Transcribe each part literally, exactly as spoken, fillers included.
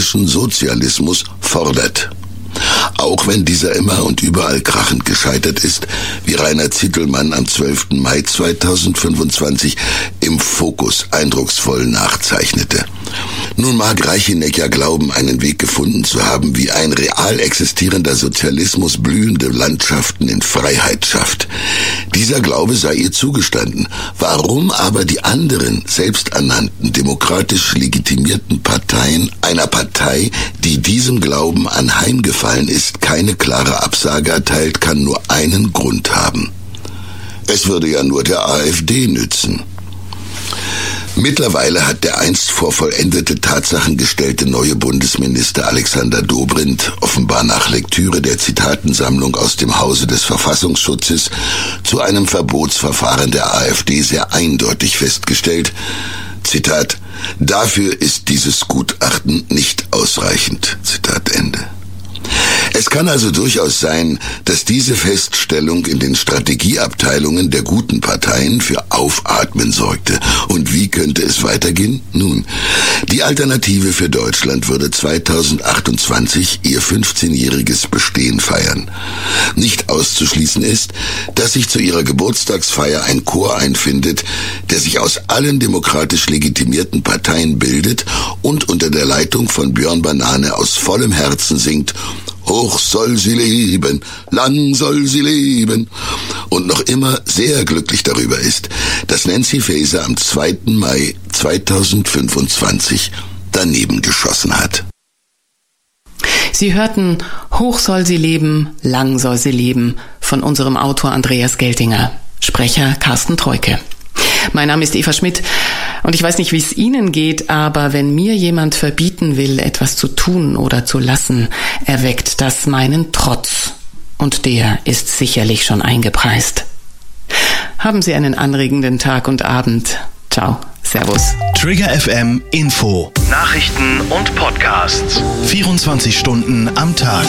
demokratischen Sozialismus fordert. Auch wenn dieser immer und überall krachend gescheitert ist, wie Rainer Zittelmann am zwölften Mai zweitausendfünfundzwanzig im Fokus eindrucksvoll nachzeichnete. Nun mag Reicheneck ja glauben, einen Weg gefunden zu haben, wie ein real existierender Sozialismus blühende Landschaften in Freiheit schafft. Dieser Glaube sei ihr zugestanden. Warum aber die anderen selbsternannten, demokratisch legitimierten Parteien einer Partei, die diesem Glauben anheimgefallen ist, keine klare Absage erteilt, kann nur einen Grund haben. Es würde ja nur der AfD nützen. Mittlerweile hat der einst vor vollendete Tatsachen gestellte neue Bundesminister Alexander Dobrindt, offenbar nach Lektüre der Zitatensammlung aus dem Hause des Verfassungsschutzes, zu einem Verbotsverfahren der AfD sehr eindeutig festgestellt, Zitat, dafür ist dieses Gutachten nicht ausreichend, Zitat Ende. Es kann also durchaus sein, dass diese Feststellung in den Strategieabteilungen der guten Parteien für Aufatmen sorgte. Und wie könnte es weitergehen? Nun, die Alternative für Deutschland würde zweitausendachtundzwanzig ihr fünfzehnjähriges Bestehen feiern. Nicht auszuschließen ist, dass sich zu ihrer Geburtstagsfeier ein Chor einfindet, der sich aus allen demokratisch legitimierten Parteien bildet und unter der Leitung von Björn Banane aus vollem Herzen singt: Hoch soll sie leben, lang soll sie leben. Und noch immer sehr glücklich darüber ist, dass Nancy Faeser am zweiten Mai zweitausendfünfundzwanzig daneben geschossen hat. Sie hörten Hoch soll sie leben, lang soll sie leben von unserem Autor Andreas Geltinger, Sprecher Carsten Treuke. Mein Name ist Eva Schmidt und ich weiß nicht, wie es Ihnen geht, aber wenn mir jemand verbieten will, etwas zu tun oder zu lassen, erweckt das meinen Trotz. Und der ist sicherlich schon eingepreist. Haben Sie einen anregenden Tag und Abend. Ciao, Servus. Trigger F M Info. Nachrichten und Podcasts. vierundzwanzig Stunden am Tag.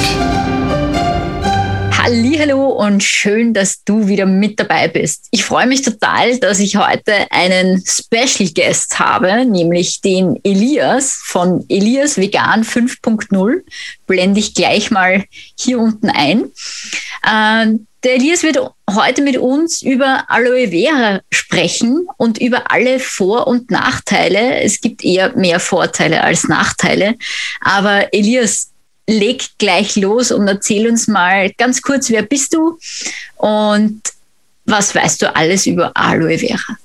Hallihallo und schön, dass du wieder mit dabei bist. Ich freue mich total, dass ich heute einen Special Guest habe, nämlich den Elias von Elias Vegan fünf Punkt null. Blende ich gleich mal hier unten ein. Äh, der Elias wird heute mit uns über Aloe Vera sprechen und über alle Vor- und Nachteile. Es gibt eher mehr Vorteile als Nachteile. Aber Elias, leg gleich los und erzähl uns mal ganz kurz, wer bist du und was weißt du alles über Aloe Vera?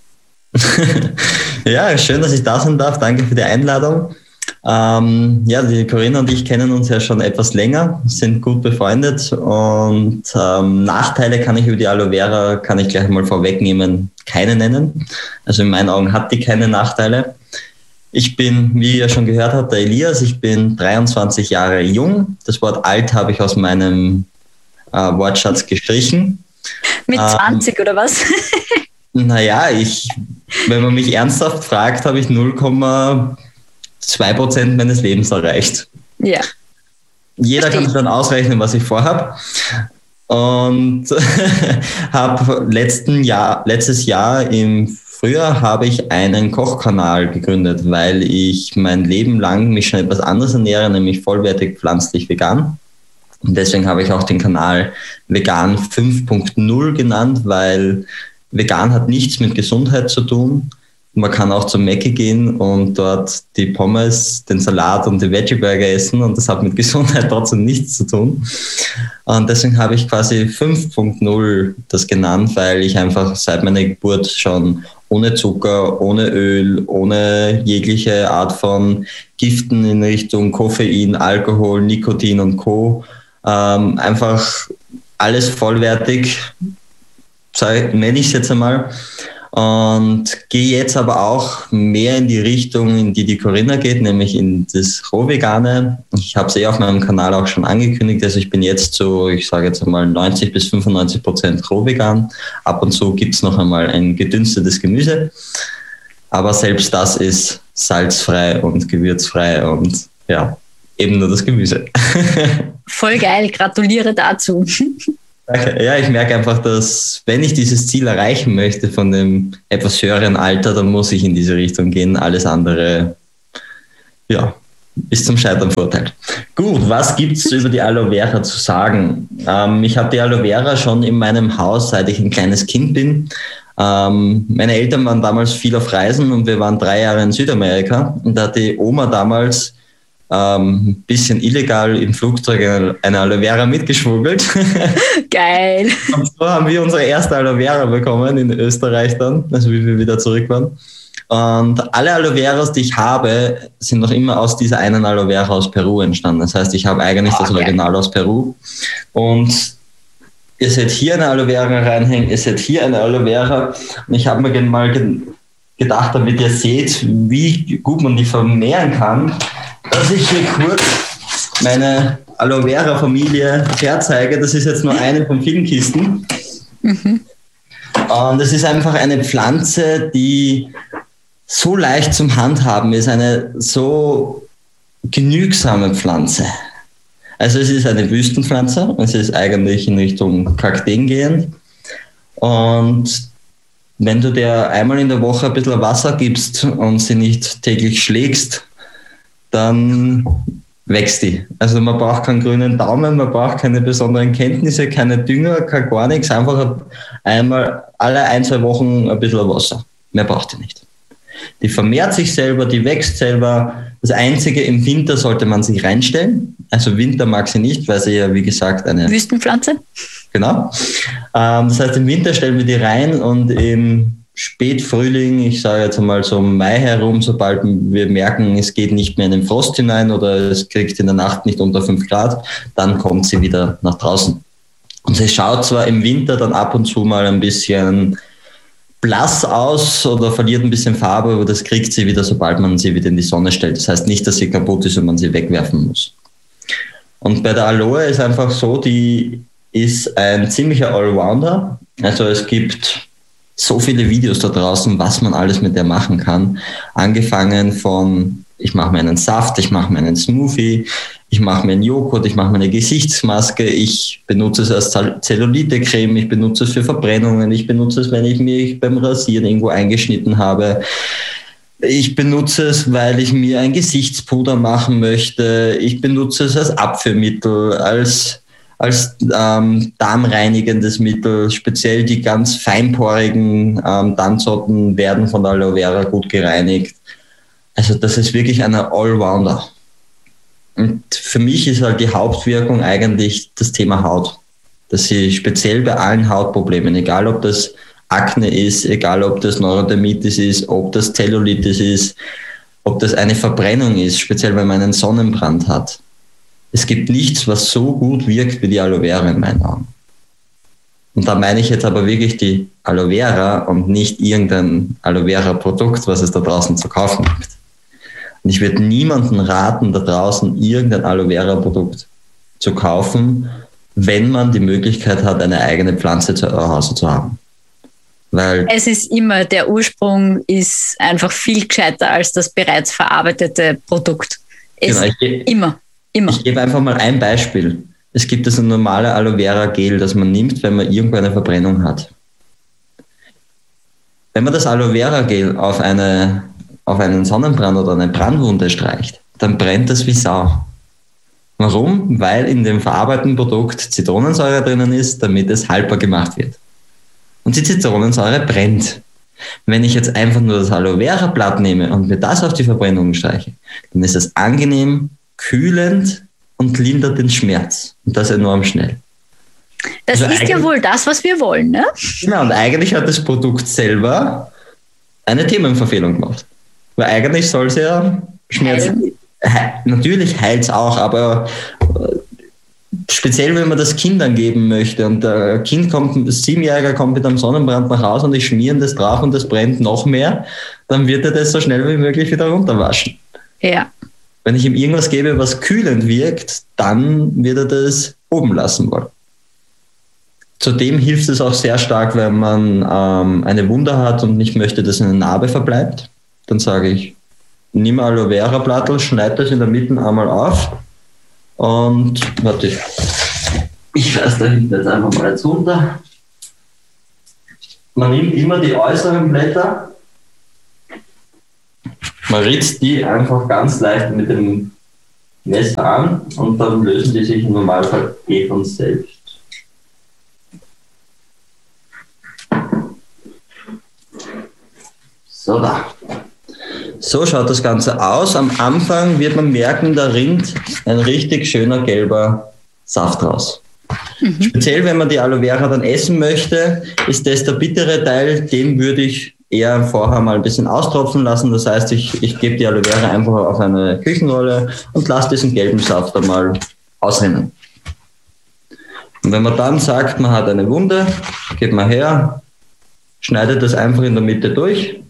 Ja, schön, dass ich da sein darf. Danke für die Einladung. Ähm, ja, die Corinna und ich kennen uns ja schon etwas länger, sind gut befreundet und ähm, Nachteile kann ich über die Aloe Vera, kann ich gleich mal vorwegnehmen, keine nennen. Also in meinen Augen hat die keine Nachteile. Ich bin, wie ihr schon gehört habt, der Elias. Ich bin dreiundzwanzig Jahre jung. Das Wort alt habe ich aus meinem äh, Wortschatz gestrichen. Mit zwanzig ähm, oder was? Naja, ich, wenn man mich ernsthaft fragt, habe ich null Komma zwei Prozent meines Lebens erreicht. Ja. Jeder Verstehe. Kann sich dann ausrechnen, was ich vorhabe. Und habe letzten Jahr, letztes Jahr im Früher habe ich einen Kochkanal gegründet, weil ich mein Leben lang mich schon etwas anderes ernähre, nämlich vollwertig pflanzlich vegan. Und deswegen habe ich auch den Kanal Vegan fünf Punkt null genannt, weil vegan hat nichts mit Gesundheit zu tun. Man kann auch zum Mäcki gehen und dort die Pommes, den Salat und die Veggie-Burger essen und das hat mit Gesundheit trotzdem nichts zu tun. Und deswegen habe ich quasi fünf Punkt null das genannt, weil ich einfach seit meiner Geburt schon ohne Zucker, ohne Öl, ohne jegliche Art von Giften in Richtung Koffein, Alkohol, Nikotin und Co. Ähm, einfach alles vollwertig, nenne ich es jetzt einmal. Und gehe jetzt aber auch mehr in die Richtung, in die die Corinna geht, nämlich in das Rohvegane. Ich habe es eh auf meinem Kanal auch schon angekündigt, also ich bin jetzt so, ich sage jetzt einmal neunzig bis fünfundneunzig Prozent Rohvegan. Ab und zu gibt es noch einmal ein gedünstetes Gemüse, aber selbst das ist salzfrei und gewürzfrei und ja, eben nur das Gemüse. Voll geil, gratuliere dazu. Ja, ich merke einfach, dass wenn ich dieses Ziel erreichen möchte von dem etwas höheren Alter, dann muss ich in diese Richtung gehen. Alles andere, ja, bis zum Scheitern verurteilt. Gut, was gibt es über die Aloe Vera zu sagen? Ähm, ich habe die Aloe Vera schon in meinem Haus, seit ich ein kleines Kind bin. Ähm, meine Eltern waren damals viel auf Reisen und wir waren drei Jahre in Südamerika. Und da hat die Oma damals ähm, ein bisschen illegal im Flugzeug eine Aloe Vera mitgeschmuggelt. Geil. Und so haben wir unsere erste Aloe Vera bekommen in Österreich dann, also wie wir wieder zurück waren. Und alle Aloe Veras, die ich habe, sind noch immer aus dieser einen Aloe Vera aus Peru entstanden. Das heißt, ich habe eigentlich das Original aus Peru. Und ihr seht hier eine Aloe Vera reinhängen, ihr seht hier eine Aloe Vera. Und ich habe mir mal gedacht, damit ihr seht, wie gut man die vermehren kann, dass ich hier kurz meine Aloe Vera Familie herzeige. Das ist jetzt nur eine von vielen Kisten. Mhm. Und es ist einfach eine Pflanze, die so leicht zum Handhaben ist, eine so genügsame Pflanze. Also es ist eine Wüstenpflanze, es ist eigentlich in Richtung Kakteen gehend. Und wenn du dir einmal in der Woche ein bisschen Wasser gibst und sie nicht täglich schlägst, dann wächst die. Also man braucht keinen grünen Daumen, man braucht keine besonderen Kenntnisse, keine Dünger, kein gar nichts, einfach einmal alle ein, zwei Wochen ein bisschen Wasser. Mehr braucht die nicht. Die vermehrt sich selber, die wächst selber. Das Einzige, im Winter sollte man sich reinstellen. Also Winter mag sie nicht, weil sie ja, wie gesagt, eine Wüstenpflanze. Genau. Ähm, das heißt, im Winter stellen wir die rein und im Spätfrühling, ich sage jetzt einmal so um Mai herum, sobald wir merken, es geht nicht mehr in den Frost hinein oder es kriegt in der Nacht nicht unter fünf Grad, dann kommt sie wieder nach draußen. Und sie schaut zwar im Winter dann ab und zu mal ein bisschen blass aus oder verliert ein bisschen Farbe, aber das kriegt sie wieder, sobald man sie wieder in die Sonne stellt. Das heißt nicht, dass sie kaputt ist und man sie wegwerfen muss. Und bei der Aloe ist einfach so, die ist ein ziemlicher Allrounder. Also es gibt so viele Videos da draußen, was man alles mit der machen kann. Angefangen von, ich mache mir einen Saft, ich mache mir einen Smoothie, ich mache mir einen Joghurt, ich mache mir eine Gesichtsmaske, ich benutze es als Zellulite-Creme, ich benutze es für Verbrennungen, ich benutze es, wenn ich mich beim Rasieren irgendwo eingeschnitten habe. Ich benutze es, weil ich mir ein Gesichtspuder machen möchte. Ich benutze es als Abführmittel, als als ähm, darmreinigendes Mittel. Speziell die ganz feinporigen ähm, Darmzotten werden von der Aloe Vera gut gereinigt. Also das ist wirklich ein Allrounder. Und für mich ist halt die Hauptwirkung eigentlich das Thema Haut. Dass sie speziell bei allen Hautproblemen, egal ob das Akne ist, egal ob das Neurodermitis ist, ob das Zellulitis ist, ob das eine Verbrennung ist, speziell wenn man einen Sonnenbrand hat. Es gibt nichts, was so gut wirkt wie die Aloe Vera in meinen Augen. Und da meine ich jetzt aber wirklich die Aloe Vera und nicht irgendein Aloe Vera Produkt, was es da draußen zu kaufen gibt. Und ich würde niemandem raten, da draußen irgendein Aloe Vera Produkt zu kaufen, wenn man die Möglichkeit hat, eine eigene Pflanze zu Hause zu haben. Weil es ist immer, der Ursprung ist einfach viel gescheiter als das bereits verarbeitete Produkt. Es genau, ich, immer. Immer. Ich gebe einfach mal ein Beispiel. Es gibt das ein normale Aloe Vera Gel, das man nimmt, wenn man irgendwo eine Verbrennung hat. Wenn man das Aloe Vera Gel auf, eine, auf einen Sonnenbrand oder eine Brandwunde streicht, dann brennt das wie Sau. Warum? Weil in dem verarbeiteten Produkt Zitronensäure drinnen ist, damit es haltbar gemacht wird. Und die Zitronensäure brennt. Wenn ich jetzt einfach nur das Aloe Vera Blatt nehme und mir das auf die Verbrennung streiche, dann ist es angenehm, kühlend und lindert den Schmerz. Und das enorm schnell. Das also ist ja wohl das, was wir wollen, ne? Genau, und eigentlich hat das Produkt selber eine Themenverfehlung gemacht. Weil eigentlich soll es ja Schmerz... He- natürlich heilt es auch, aber speziell, wenn man das Kindern geben möchte und der Kind kommt, das Siebenjähriger kommt mit einem Sonnenbrand nach Hause und ich schmieren das drauf und das brennt noch mehr, dann wird er das so schnell wie möglich wieder runterwaschen. Ja. Wenn ich ihm irgendwas gebe, was kühlend wirkt, dann wird er das oben lassen wollen. Zudem hilft es auch sehr stark, wenn man ähm, eine Wunde hat und nicht möchte, dass eine Narbe verbleibt. Dann sage ich, nimm Aloe Vera Blattl, schneid das in der Mitte einmal auf und warte, ich, ich weiß da hinten jetzt einfach mal jetzt runter. Man nimmt immer die äußeren Blätter. Man ritzt die einfach ganz leicht mit dem Messer an und dann lösen die sich im Normalfall eh von selbst. So, da. So schaut das Ganze aus. Am Anfang wird man merken, da rinnt ein richtig schöner gelber Saft raus. Mhm. Speziell, wenn man die Aloe Vera dann essen möchte, ist das der bittere Teil, den würde ich eher vorher mal ein bisschen austropfen lassen. Das heißt, ich, ich gebe die Aloe Vera einfach auf eine Küchenrolle und lasse diesen gelben Saft dann mal ausrinnen. Und wenn man dann sagt, man hat eine Wunde, geht man her, schneidet das einfach in der Mitte durch.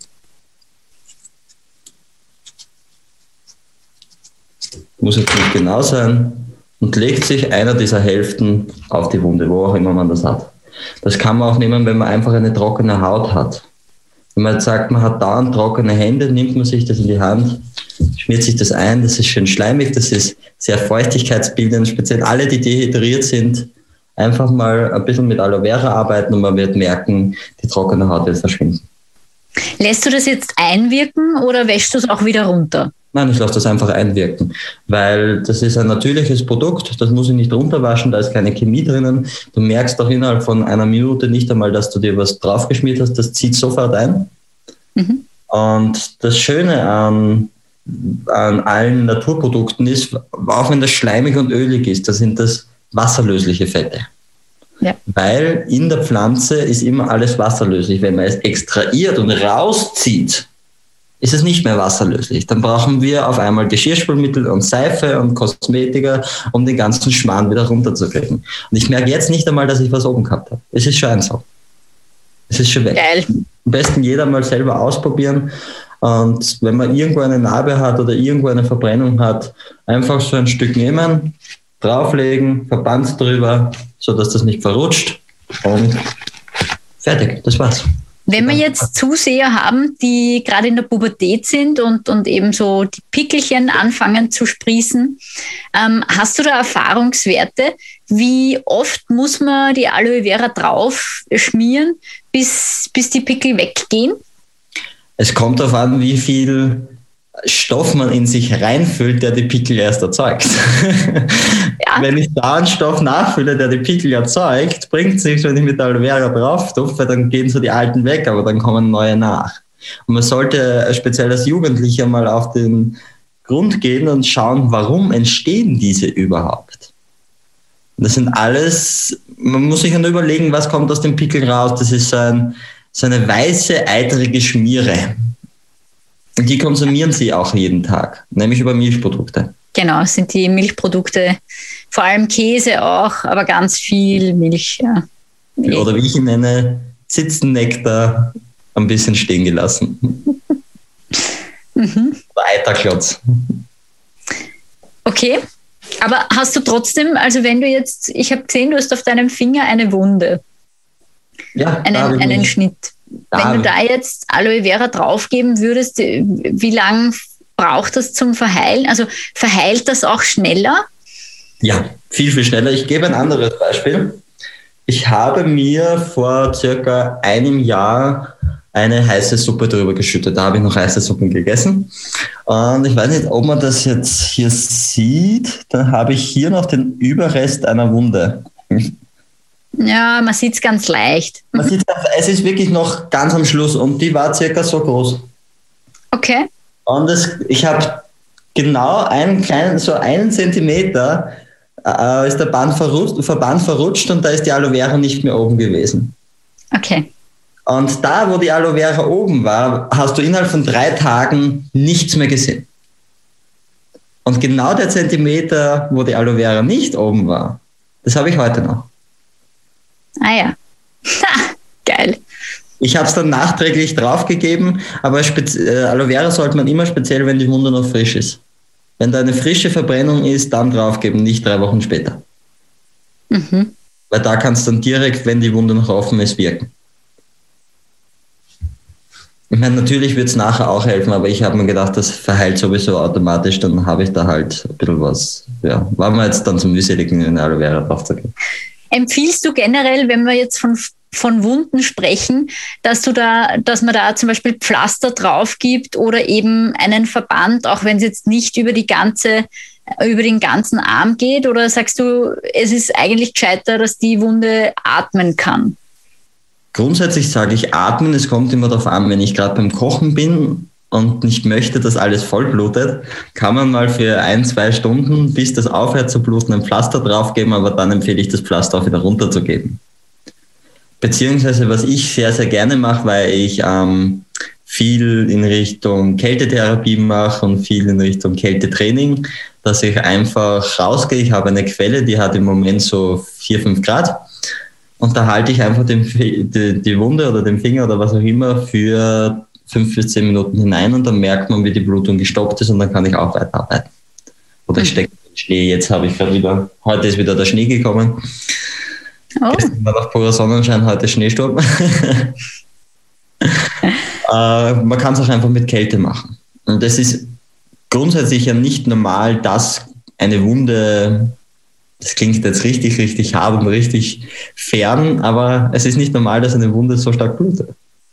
Muss jetzt nicht genau sein. Und legt sich einer dieser Hälften auf die Wunde, wo auch immer man das hat. Das kann man auch nehmen, wenn man einfach eine trockene Haut hat. Wenn man jetzt sagt, man hat dauernd trockene Hände, nimmt man sich das in die Hand, schmiert sich das ein, das ist schön schleimig, das ist sehr feuchtigkeitsbildend, speziell alle, die dehydriert sind, einfach mal ein bisschen mit Aloe Vera arbeiten und man wird merken, die trockene Haut wird verschwinden. Lässt du das jetzt einwirken oder wäschst du es auch wieder runter? Nein, ich lasse das einfach einwirken, weil das ist ein natürliches Produkt, das muss ich nicht runterwaschen, da ist keine Chemie drinnen. Du merkst auch innerhalb von einer Minute nicht einmal, dass du dir was draufgeschmiert hast, das zieht sofort ein. Mhm. Und das Schöne an, an allen Naturprodukten ist, auch wenn das schleimig und ölig ist, da sind das wasserlösliche Fette. Ja. Weil in der Pflanze ist immer alles wasserlöslich. Wenn man es extrahiert und rauszieht, ist es nicht mehr wasserlöslich. Dann brauchen wir auf einmal Geschirrspülmittel und Seife und Kosmetika, um den ganzen Schmarrn wieder runterzukriegen. Und ich merke jetzt nicht einmal, dass ich was oben gehabt habe. Es ist schon ein so. Es ist schon weg. Geil. Am besten jeder mal selber ausprobieren. Und wenn man irgendwo eine Narbe hat oder irgendwo eine Verbrennung hat, einfach so ein Stück nehmen, drauflegen, Verband drüber, sodass das nicht verrutscht und fertig. Das war's. Wenn wir jetzt Zuseher haben, die gerade in der Pubertät sind und, und eben so die Pickelchen anfangen zu sprießen, ähm, hast du da Erfahrungswerte? Wie oft muss man die Aloe Vera drauf schmieren, bis, bis die Pickel weggehen? Es kommt darauf an, wie viel Stoff man in sich reinfüllt, der die Pickel erst erzeugt. Ja. Wenn ich da einen Stoff nachfülle, der die Pickel erzeugt, bringt es nichts, wenn ich mit der Aloe Vera drauf tue, weil dann gehen so die alten weg, aber dann kommen neue nach. Und man sollte speziell als Jugendlicher mal auf den Grund gehen und schauen, warum entstehen diese überhaupt. Das sind alles, man muss sich dann überlegen, was kommt aus dem Pickel raus. Das ist so, ein, so eine weiße, eitrige Schmiere. Und die konsumieren sie auch jeden Tag, nämlich über Milchprodukte. Genau, sind die Milchprodukte, vor allem Käse auch, aber ganz viel Milch. Ja. Milch. Oder wie ich ihn nenne, Zitzennektar ein bisschen stehen gelassen. Mhm. Eiterklotz. Okay, aber hast du trotzdem, also wenn du jetzt, ich habe gesehen, du hast auf deinem Finger eine Wunde, ja, einen, einen Schnitt. Wenn du da jetzt Aloe Vera draufgeben würdest, wie lange braucht das zum Verheilen? Also verheilt das auch schneller? Ja, viel, viel schneller. Ich gebe ein anderes Beispiel. Ich habe mir vor circa einem Jahr eine heiße Suppe drüber geschüttet. Da habe ich noch heiße Suppen gegessen. Und ich weiß nicht, ob man das jetzt hier sieht. Dann habe ich hier noch den Überrest einer Wunde. Ja, man sieht es ganz leicht. Man sieht's, es ist wirklich noch ganz am Schluss und die war circa so groß. Okay. Und das, ich habe genau einen kleinen, so einen Zentimeter äh, ist der Band verrutscht, Verband verrutscht und da ist die Aloe Vera nicht mehr oben gewesen. Okay. Und da, wo die Aloe Vera oben war, hast du innerhalb von drei Tagen nichts mehr gesehen. Und genau der Zentimeter, wo die Aloe Vera nicht oben war, das habe ich heute noch. Ah ja, ha, geil. Ich habe es dann nachträglich draufgegeben, aber spezi- äh, Aloe Vera sollte man immer speziell, wenn die Wunde noch frisch ist. Wenn da eine frische Verbrennung ist, dann draufgeben, nicht drei Wochen später. Mhm. Weil da kannst du dann direkt, wenn die Wunde noch offen ist, wirken. Ich meine, natürlich wird es nachher auch helfen, aber ich habe mir gedacht, das verheilt sowieso automatisch, dann habe ich da halt ein bisschen was, ja, war mir jetzt dann zum Mühseligen in Aloe Vera draufzugeben. Empfiehlst du generell, wenn wir jetzt von, von Wunden sprechen, dass du da, dass man da zum Beispiel Pflaster drauf gibt oder eben einen Verband, auch wenn es jetzt nicht über die ganze über den ganzen Arm geht? Oder sagst du, es ist eigentlich gescheiter, dass die Wunde atmen kann? Grundsätzlich sage ich atmen, es kommt immer darauf an, wenn ich gerade beim Kochen bin und nicht möchte, dass alles voll blutet, kann man mal für ein, zwei Stunden, bis das aufhört zu bluten, ein Pflaster draufgeben, aber dann empfehle ich, das Pflaster auch wieder runterzugeben. Beziehungsweise, was ich sehr, sehr gerne mache, weil ich ähm, viel in Richtung Kältetherapie mache und viel in Richtung Kältetraining, dass ich einfach rausgehe. Ich habe eine Quelle, die hat im Moment so vier, fünf Grad. Und da halte ich einfach den, die, die Wunde oder den Finger oder was auch immer für fünf bis zehn Minuten hinein und dann merkt man, wie die Blutung gestoppt ist und dann kann ich auch weiterarbeiten. Oder ich stecke den Schnee. Jetzt habe ich gerade wieder, heute ist wieder der Schnee gekommen. Oh. Gestern war noch purer Sonnenschein, heute Schneesturm. äh, man kann es auch einfach mit Kälte machen. Und das ist grundsätzlich ja nicht normal, dass eine Wunde, das klingt jetzt richtig, richtig hart und richtig fern, aber es ist nicht normal, dass eine Wunde so stark blutet.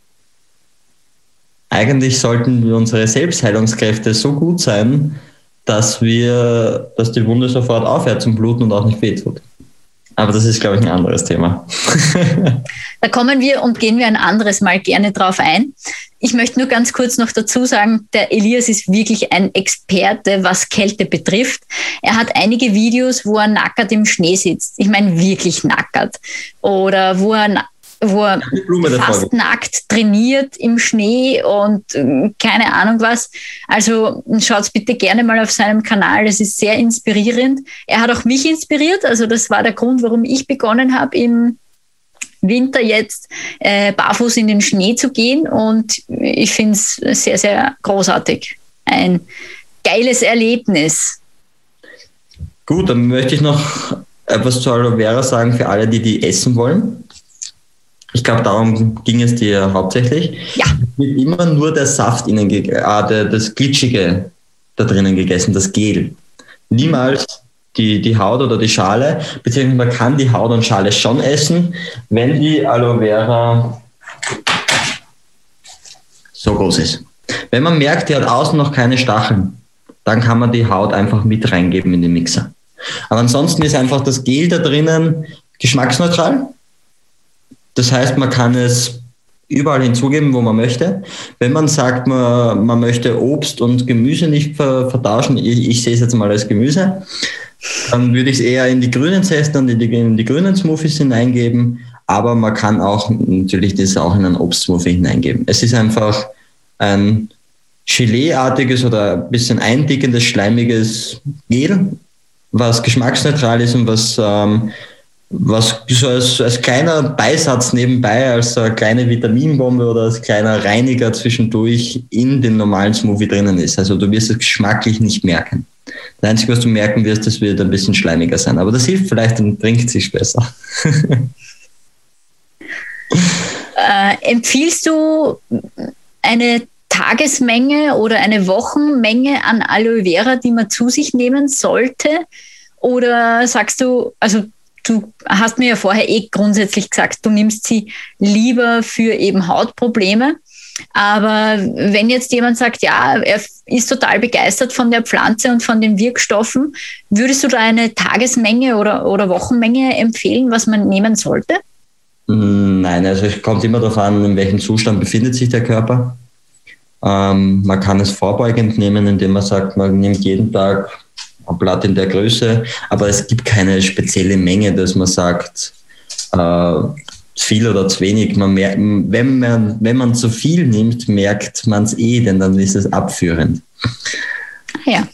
Eigentlich sollten wir unsere Selbstheilungskräfte so gut sein, dass wir, dass die Wunde sofort aufhört zum Bluten und auch nicht wehtut. Aber das ist, glaube ich, ein anderes Thema. Da kommen wir und gehen wir ein anderes Mal gerne drauf ein. Ich möchte nur ganz kurz noch dazu sagen, der Elias ist wirklich ein Experte, was Kälte betrifft. Er hat einige Videos, wo er nackert im Schnee sitzt. Ich meine wirklich nackert. Oder wo er, wo er fast nackt trainiert im Schnee und keine Ahnung was. Also schaut bitte gerne mal auf seinem Kanal. Das ist sehr inspirierend. Er hat auch mich inspiriert. Also das war der Grund, warum ich begonnen habe, im Winter jetzt äh, barfuß in den Schnee zu gehen und ich finde es sehr, sehr großartig. Ein geiles Erlebnis. Gut, dann möchte ich noch etwas zu Aloe Vera sagen für alle, die die essen wollen. Ich glaube, darum ging es dir hauptsächlich. Ja. Es wird immer nur der Saft innen, äh, der, das Glitschige da drinnen gegessen, das Gel. Niemals Die, die Haut oder die Schale, beziehungsweise man kann die Haut und Schale schon essen, wenn die Aloe Vera so groß ist. Wenn man merkt, die hat außen noch keine Stacheln, dann kann man die Haut einfach mit reingeben in den Mixer. Aber ansonsten ist einfach das Gel da drinnen geschmacksneutral. Das heißt, man kann es überall hinzugeben, wo man möchte. Wenn man sagt, man, man möchte Obst und Gemüse nicht vertauschen, ich, ich sehe es jetzt mal als Gemüse, dann würde ich es eher in die grünen Zeste und in die, in die grünen Smoothies hineingeben, aber man kann auch natürlich das auch in einen Obstsmoothie hineingeben. Es ist einfach ein Gelee-artiges oder ein bisschen eindickendes, schleimiges Gel, was geschmacksneutral ist und was, ähm, was so als, als kleiner Beisatz nebenbei, als eine kleine Vitaminbombe oder als kleiner Reiniger zwischendurch in den normalen Smoothie drinnen ist. Also du wirst es geschmacklich nicht merken. Das Einzige, was du merken wirst, das wird ein bisschen schleimiger sein. Aber das hilft vielleicht und trinkt sich besser. äh, empfiehlst du eine Tagesmenge oder eine Wochenmenge an Aloe Vera, die man zu sich nehmen sollte? Oder sagst du, also du hast mir ja vorher eh grundsätzlich gesagt, du nimmst sie lieber für eben Hautprobleme. Aber wenn jetzt jemand sagt, ja, er ist total begeistert von der Pflanze und von den Wirkstoffen, würdest du da eine Tagesmenge oder, oder Wochenmenge empfehlen, was man nehmen sollte? Nein, also es kommt immer darauf an, in welchem Zustand befindet sich der Körper. Ähm, man kann es vorbeugend nehmen, indem man sagt, man nimmt jeden Tag ein Blatt in der Größe, aber es gibt keine spezielle Menge, dass man sagt, äh, viel oder zu wenig. Man merkt, wenn man, wenn man zu viel nimmt, merkt man es eh, denn dann ist es abführend. Ja.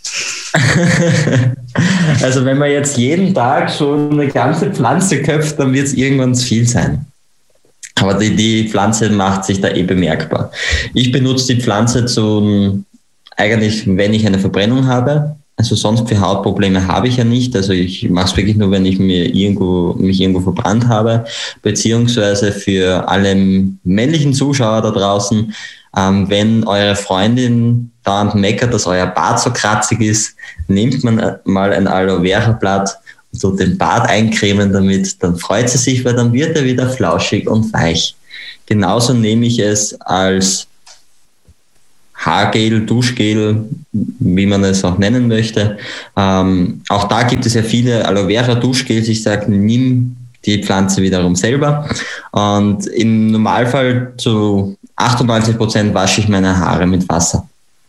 Also wenn man jetzt jeden Tag so eine ganze Pflanze köpft, dann wird es irgendwann zu viel sein. Aber die, die Pflanze macht sich da eh bemerkbar. Ich benutze die Pflanze zum, eigentlich, wenn ich eine Verbrennung habe. Also sonst für Hautprobleme habe ich ja nicht. Also ich mache es wirklich nur, wenn ich mir irgendwo, mich irgendwo verbrannt habe. Beziehungsweise für alle männlichen Zuschauer da draußen, ähm, wenn eure Freundin dauernd meckert, dass euer Bart so kratzig ist, nehmt man mal ein Aloe Vera Blatt und so den Bart eincremen damit, dann freut sie sich, weil dann wird er wieder flauschig und weich. Genauso nehme ich es als Haargel, Duschgel, wie man es auch nennen möchte. Ähm, auch da gibt es ja viele Aloe Vera Duschgels. Ich sage, nimm die Pflanze wiederum selber. Und im Normalfall zu achtundneunzig Prozent wasche ich meine Haare mit Wasser.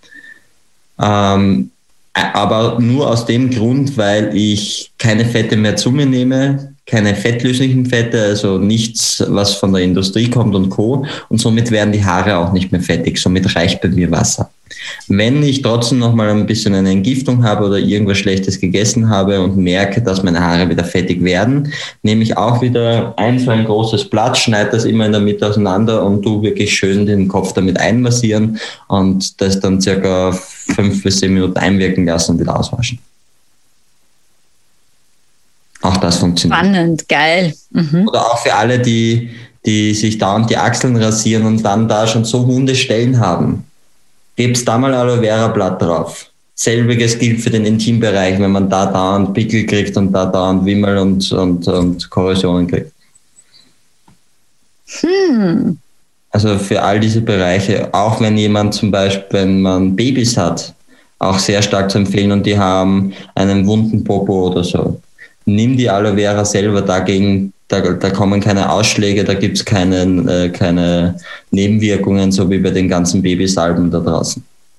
Ähm, aber nur aus dem Grund, weil ich keine Fette mehr zu mir nehme, keine fettlöslichen Fette, also nichts, was von der Industrie kommt und Co. Und somit werden die Haare auch nicht mehr fettig. Somit reicht bei mir Wasser. Wenn ich trotzdem noch mal ein bisschen eine Entgiftung habe oder irgendwas Schlechtes gegessen habe und merke, dass meine Haare wieder fettig werden, nehme ich auch wieder ein so ein großes Blatt, schneide das immer in der Mitte auseinander und tu wirklich schön den Kopf damit einmassieren und das dann circa fünf bis zehn Minuten einwirken lassen und wieder auswaschen. Auch das funktioniert. Spannend, geil. Mhm. Oder auch für alle, die, die sich dauernd die Achseln rasieren und dann da schon so wunde Stellen haben. Gebt's da mal Aloe Vera Blatt drauf. Selbiges gilt für den Intimbereich, wenn man da dauernd Pickel kriegt und da dauernd Wimmel und, und, und Korrosionen kriegt. Hm. Also für all diese Bereiche, auch wenn jemand zum Beispiel, wenn man Babys hat, auch sehr stark zu empfehlen und die haben einen wunden Popo oder so. Nimm die Aloe Vera selber dagegen, da, da kommen keine Ausschläge, da gibt es keine, äh, keine Nebenwirkungen, so wie bei den ganzen Babysalben da draußen.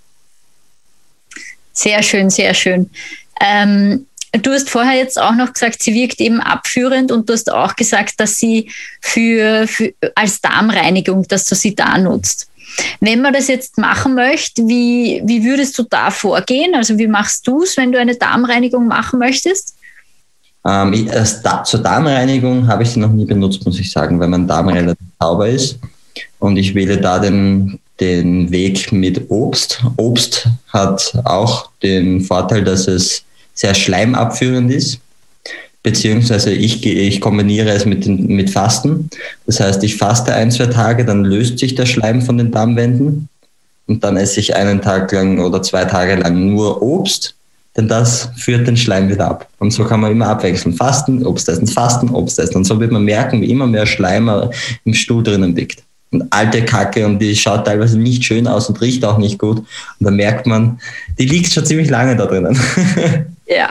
Sehr schön, sehr schön. Ähm, du hast vorher jetzt auch noch gesagt, sie wirkt eben abführend und du hast auch gesagt, dass sie für, für als Darmreinigung, dass du sie da nutzt. Wenn man das jetzt machen möchte, wie, wie würdest du da vorgehen? Also wie machst du es, wenn du eine Darmreinigung machen möchtest? Ähm, ich, als da, zur Darmreinigung habe ich sie noch nie benutzt, muss ich sagen, weil mein Darm relativ sauber ist. Und ich wähle da den, den Weg mit Obst. Obst hat auch den Vorteil, dass es sehr schleimabführend ist. Beziehungsweise ich, ich kombiniere es mit, den, mit Fasten. Das heißt, ich faste ein, zwei Tage, dann löst sich der Schleim von den Darmwänden. Und dann esse ich einen Tag lang oder zwei Tage lang nur Obst. Denn das führt den Schleim wieder ab. Und so kann man immer abwechseln. Fasten, Obst essen, Fasten, Obst essen. Und so wird man merken, wie immer mehr Schleim im Stuhl drinnen liegt. Und alte Kacke und die schaut teilweise nicht schön aus und riecht auch nicht gut. Und dann merkt man, die liegt schon ziemlich lange da drinnen. Ja,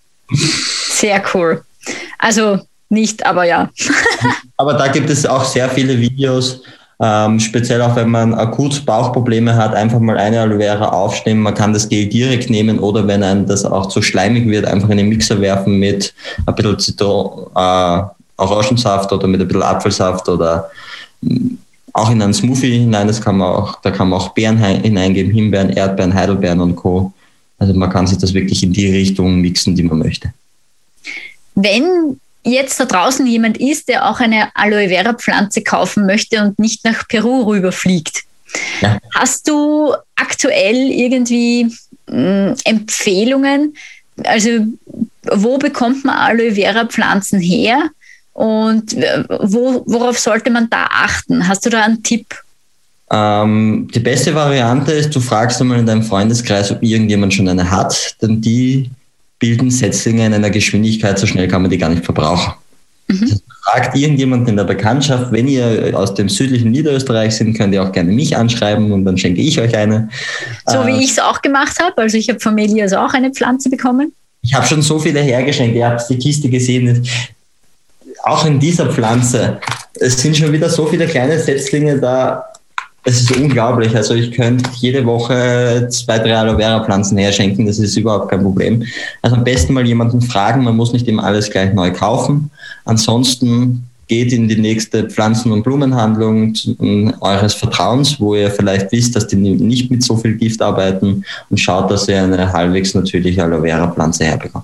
sehr cool. Also nicht, aber ja. Aber da gibt es auch sehr viele Videos, Ähm, speziell auch wenn man akut Bauchprobleme hat, einfach mal eine Aloe Vera aufschneiden. Man kann das Gel direkt nehmen oder wenn einem das auch zu schleimig wird, einfach in den Mixer werfen mit ein bisschen Zitron, äh, Orangensaft oder mit ein bisschen Apfelsaft oder mh, auch in einen Smoothie hinein. Das kann man auch, da kann man auch Beeren hineingeben, Himbeeren, Erdbeeren, Heidelbeeren und Co. Also man kann sich das wirklich in die Richtung mixen, die man möchte. Wenn jetzt da draußen jemand ist, der auch eine Aloe Vera Pflanze kaufen möchte und nicht nach Peru rüberfliegt. Ja. Hast du aktuell irgendwie mh, Empfehlungen? Also wo bekommt man Aloe Vera Pflanzen her und wo, worauf sollte man da achten? Hast du da einen Tipp? Ähm, die beste Variante ist, du fragst einmal in deinem Freundeskreis, ob irgendjemand schon eine hat, denn die bilden Setzlinge in einer Geschwindigkeit, so schnell kann man die gar nicht verbrauchen. Mhm. Also fragt irgendjemand in der Bekanntschaft, wenn ihr aus dem südlichen Niederösterreich sind, könnt ihr auch gerne mich anschreiben und dann schenke ich euch eine. So äh, wie ich es auch gemacht habe, also ich habe von Elias auch eine Pflanze bekommen. Ich habe schon so viele hergeschenkt, ihr habt die Kiste gesehen. Auch in dieser Pflanze, es sind schon wieder so viele kleine Setzlinge da. Es ist unglaublich. Also ich könnte jede Woche zwei, drei Aloe Vera Pflanzen herschenken. Das ist überhaupt kein Problem. Also am besten mal jemanden fragen. Man muss nicht immer alles gleich neu kaufen. Ansonsten geht in die nächste Pflanzen- und Blumenhandlung eures Vertrauens, wo ihr vielleicht wisst, dass die nicht mit so viel Gift arbeiten und schaut, dass ihr eine halbwegs natürliche Aloe Vera Pflanze herbekommt.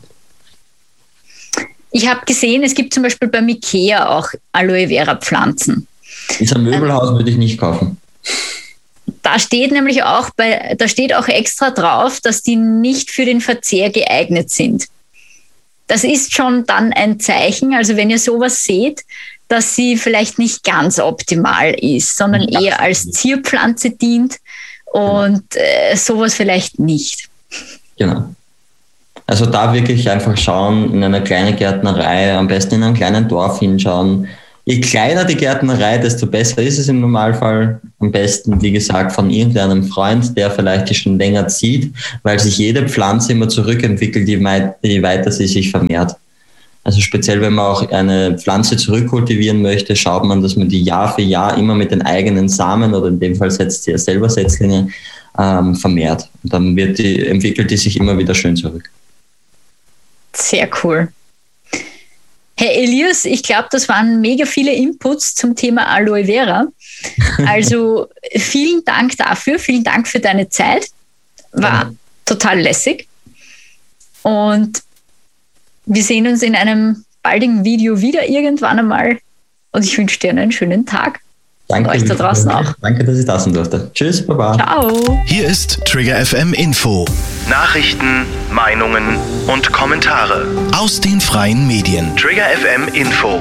Ich habe gesehen, es gibt zum Beispiel beim Ikea auch Aloe Vera Pflanzen. In so einem Möbelhaus würde ich nicht kaufen. Da steht nämlich auch bei, da steht auch extra drauf, dass die nicht für den Verzehr geeignet sind. Das ist schon dann ein Zeichen, also wenn ihr sowas seht, dass sie vielleicht nicht ganz optimal ist, sondern ja, eher als Zierpflanze dient und genau. äh, sowas vielleicht nicht. Genau. Also da wirklich einfach schauen, in einer kleinen Gärtnerei, am besten in einem kleinen Dorf hinschauen, Je kleiner die Gärtnerei, desto besser ist es im Normalfall. Am besten, wie gesagt, von irgendeinem Freund, der vielleicht die schon länger zieht, weil sich jede Pflanze immer zurückentwickelt, je weiter sie sich vermehrt. Also speziell, wenn man auch eine Pflanze zurückkultivieren möchte, schaut man, dass man die Jahr für Jahr immer mit den eigenen Samen, oder in dem Fall setzt sie ja selber Setzlinge, ähm, vermehrt. Und dann wird die, entwickelt die sich immer wieder schön zurück. Sehr cool. Herr Elias, ich glaube, das waren mega viele Inputs zum Thema Aloe Vera. Also vielen Dank dafür, vielen Dank für deine Zeit. War mhm. total lässig. Und wir sehen uns in einem baldigen Video wieder irgendwann einmal. Und ich wünsche dir einen schönen Tag. Danke. Und euch da draußen auch. Danke, dass ich da sein durfte. Tschüss, Baba. Ciao. Hier ist Trigger F M Info. Nachrichten, Meinungen und Kommentare aus den freien Medien. Trigger F M Info.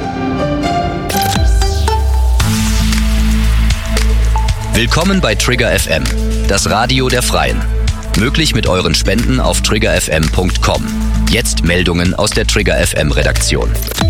Willkommen bei Trigger F M, das Radio der Freien. Möglich mit euren Spenden auf trigger f m punkt com. Jetzt Meldungen aus der Trigger F M Redaktion.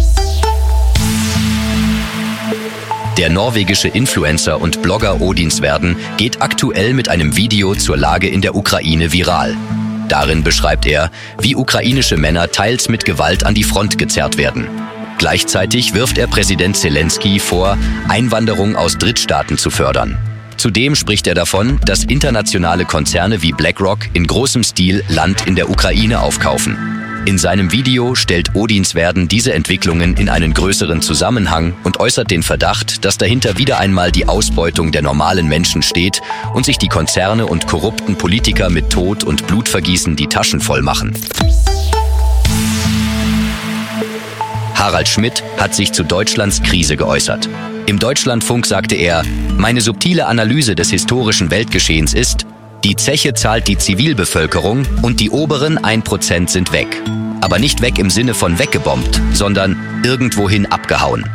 Der norwegische Influencer und Blogger Odinsverden geht aktuell mit einem Video zur Lage in der Ukraine viral. Darin beschreibt er, wie ukrainische Männer teils mit Gewalt an die Front gezerrt werden. Gleichzeitig wirft er Präsident Zelensky vor, Einwanderung aus Drittstaaten zu fördern. Zudem spricht er davon, dass internationale Konzerne wie BlackRock in großem Stil Land in der Ukraine aufkaufen. In seinem Video stellt Odinsverden diese Entwicklungen in einen größeren Zusammenhang und äußert den Verdacht, dass dahinter wieder einmal die Ausbeutung der normalen Menschen steht und sich die Konzerne und korrupten Politiker mit Tod und Blutvergießen die Taschen voll machen. Harald Schmidt hat sich zu Deutschlands Krise geäußert. Im Deutschlandfunk sagte er, meine subtile Analyse des historischen Weltgeschehens ist, die Zeche zahlt die Zivilbevölkerung und die oberen ein Prozent sind weg. Aber nicht weg im Sinne von weggebombt, sondern irgendwohin abgehauen.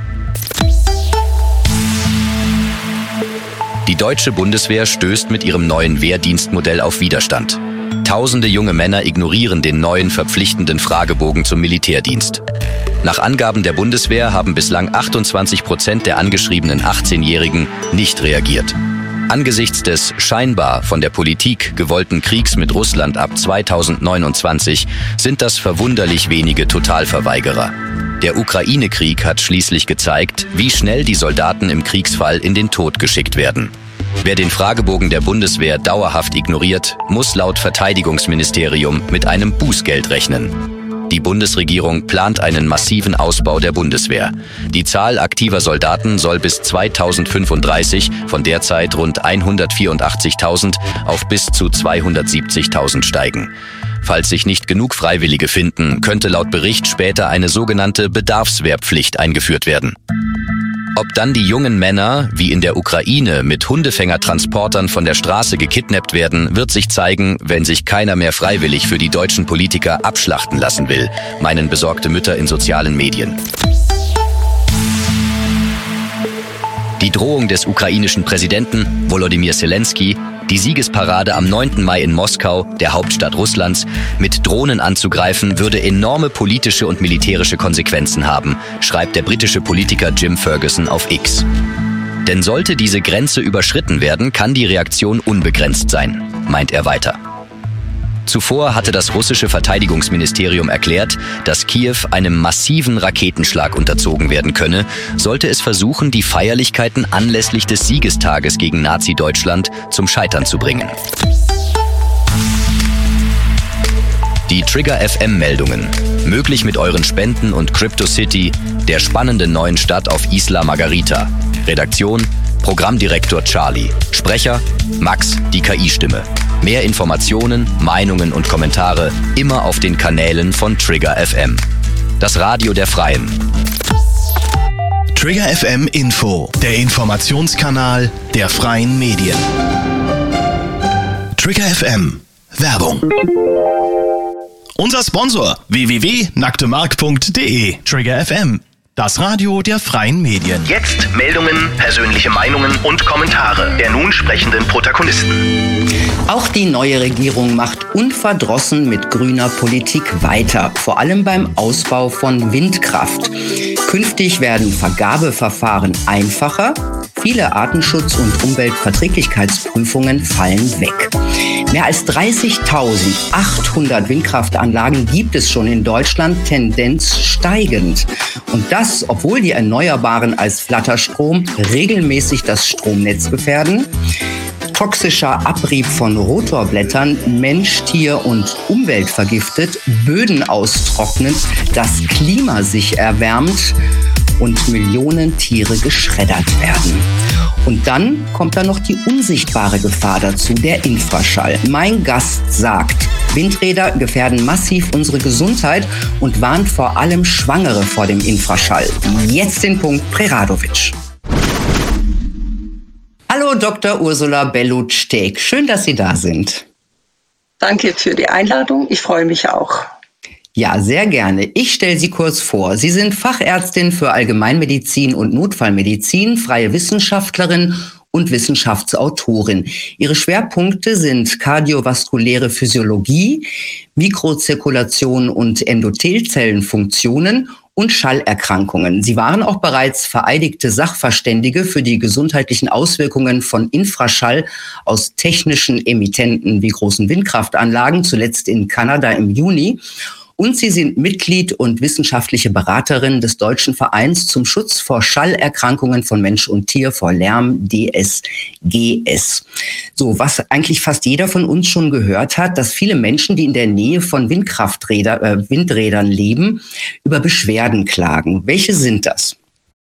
Die deutsche Bundeswehr stößt mit ihrem neuen Wehrdienstmodell auf Widerstand. Tausende junge Männer ignorieren den neuen verpflichtenden Fragebogen zum Militärdienst. Nach Angaben der Bundeswehr haben bislang achtundzwanzig Prozent der angeschriebenen achtzehnjährigen nicht reagiert. Angesichts des scheinbar von der Politik gewollten Kriegs mit Russland ab zweitausendneunundzwanzig sind das verwunderlich wenige Totalverweigerer. Der Ukraine-Krieg hat schließlich gezeigt, wie schnell die Soldaten im Kriegsfall in den Tod geschickt werden. Wer den Fragebogen der Bundeswehr dauerhaft ignoriert, muss laut Verteidigungsministerium mit einem Bußgeld rechnen. Die Bundesregierung plant einen massiven Ausbau der Bundeswehr. Die Zahl aktiver Soldaten soll bis zweitausendfünfunddreißig von derzeit rund hundertvierundachtzigtausend auf bis zu zweihundertsiebzigtausend steigen. Falls sich nicht genug Freiwillige finden, könnte laut Bericht später eine sogenannte Bedarfswehrpflicht eingeführt werden. Ob dann die jungen Männer, wie in der Ukraine, mit Hundefängertransportern von der Straße gekidnappt werden, wird sich zeigen, wenn sich keiner mehr freiwillig für die deutschen Politiker abschlachten lassen will, meinen besorgte Mütter in sozialen Medien. Die Drohung des ukrainischen Präsidenten Volodymyr Zelensky, die Siegesparade am neunten Mai in Moskau, der Hauptstadt Russlands, mit Drohnen anzugreifen, würde enorme politische und militärische Konsequenzen haben, schreibt der britische Politiker Jim Ferguson auf X. Denn sollte diese Grenze überschritten werden, kann die Reaktion unbegrenzt sein, meint er weiter. Zuvor hatte das russische Verteidigungsministerium erklärt, dass Kiew einem massiven Raketenschlag unterzogen werden könne, sollte es versuchen, die Feierlichkeiten anlässlich des Siegestages gegen Nazi-Deutschland zum Scheitern zu bringen. Die Trigger F M-Meldungen, möglich mit euren Spenden und CryptoCity, der spannenden neuen Stadt auf Isla Margarita. Redaktion: Programmdirektor Charlie. Sprecher: Max, die K I-Stimme. Mehr Informationen, Meinungen und Kommentare immer auf den Kanälen von Trigger F M. Das Radio der Freien. Trigger F M Info, der Informationskanal der freien Medien. Trigger F M. Werbung. Unser Sponsor w w w punkt nacktemark punkt de. Trigger F M. Das Radio der freien Medien. Jetzt Meldungen, persönliche Meinungen und Kommentare der nun sprechenden Protagonisten. Auch die neue Regierung macht unverdrossen mit grüner Politik weiter, vor allem beim Ausbau von Windkraft. Künftig werden Vergabeverfahren einfacher. Viele Artenschutz- und Umweltverträglichkeitsprüfungen fallen weg. Mehr als dreißigtausendachthundert Windkraftanlagen gibt es schon in Deutschland, Tendenz steigend. Und das, obwohl die Erneuerbaren als Flatterstrom regelmäßig das Stromnetz gefährden. Toxischer Abrieb von Rotorblättern Mensch, Tier und Umwelt vergiftet, Böden austrocknet, das Klima sich erwärmt und Millionen Tiere geschreddert werden. Und dann kommt da noch die unsichtbare Gefahr dazu, der Infraschall. Mein Gast sagt, Windräder gefährden massiv unsere Gesundheit und warnt vor allem Schwangere vor dem Infraschall. Jetzt den Punkt Preradovic. Hallo Doktor Ursula Bellut-Steg, schön, dass Sie da sind. Danke für die Einladung, ich freue mich auch. Ja, sehr gerne. Ich stelle Sie kurz vor. Sie sind Fachärztin für Allgemeinmedizin und Notfallmedizin, freie Wissenschaftlerin und Wissenschaftsautorin. Ihre Schwerpunkte sind kardiovaskuläre Physiologie, Mikrozirkulation und Endothelzellenfunktionen und Schallerkrankungen. Sie waren auch bereits vereidigte Sachverständige für die gesundheitlichen Auswirkungen von Infraschall aus technischen Emittenten wie großen Windkraftanlagen, zuletzt in Kanada im Juni. Und Sie sind Mitglied und wissenschaftliche Beraterin des Deutschen Vereins zum Schutz vor Schallerkrankungen von Mensch und Tier, vor Lärm, D S G S. So, was eigentlich fast jeder von uns schon gehört hat, dass viele Menschen, die in der Nähe von Windkrafträder, äh, Windrädern leben, über Beschwerden klagen. Welche sind das?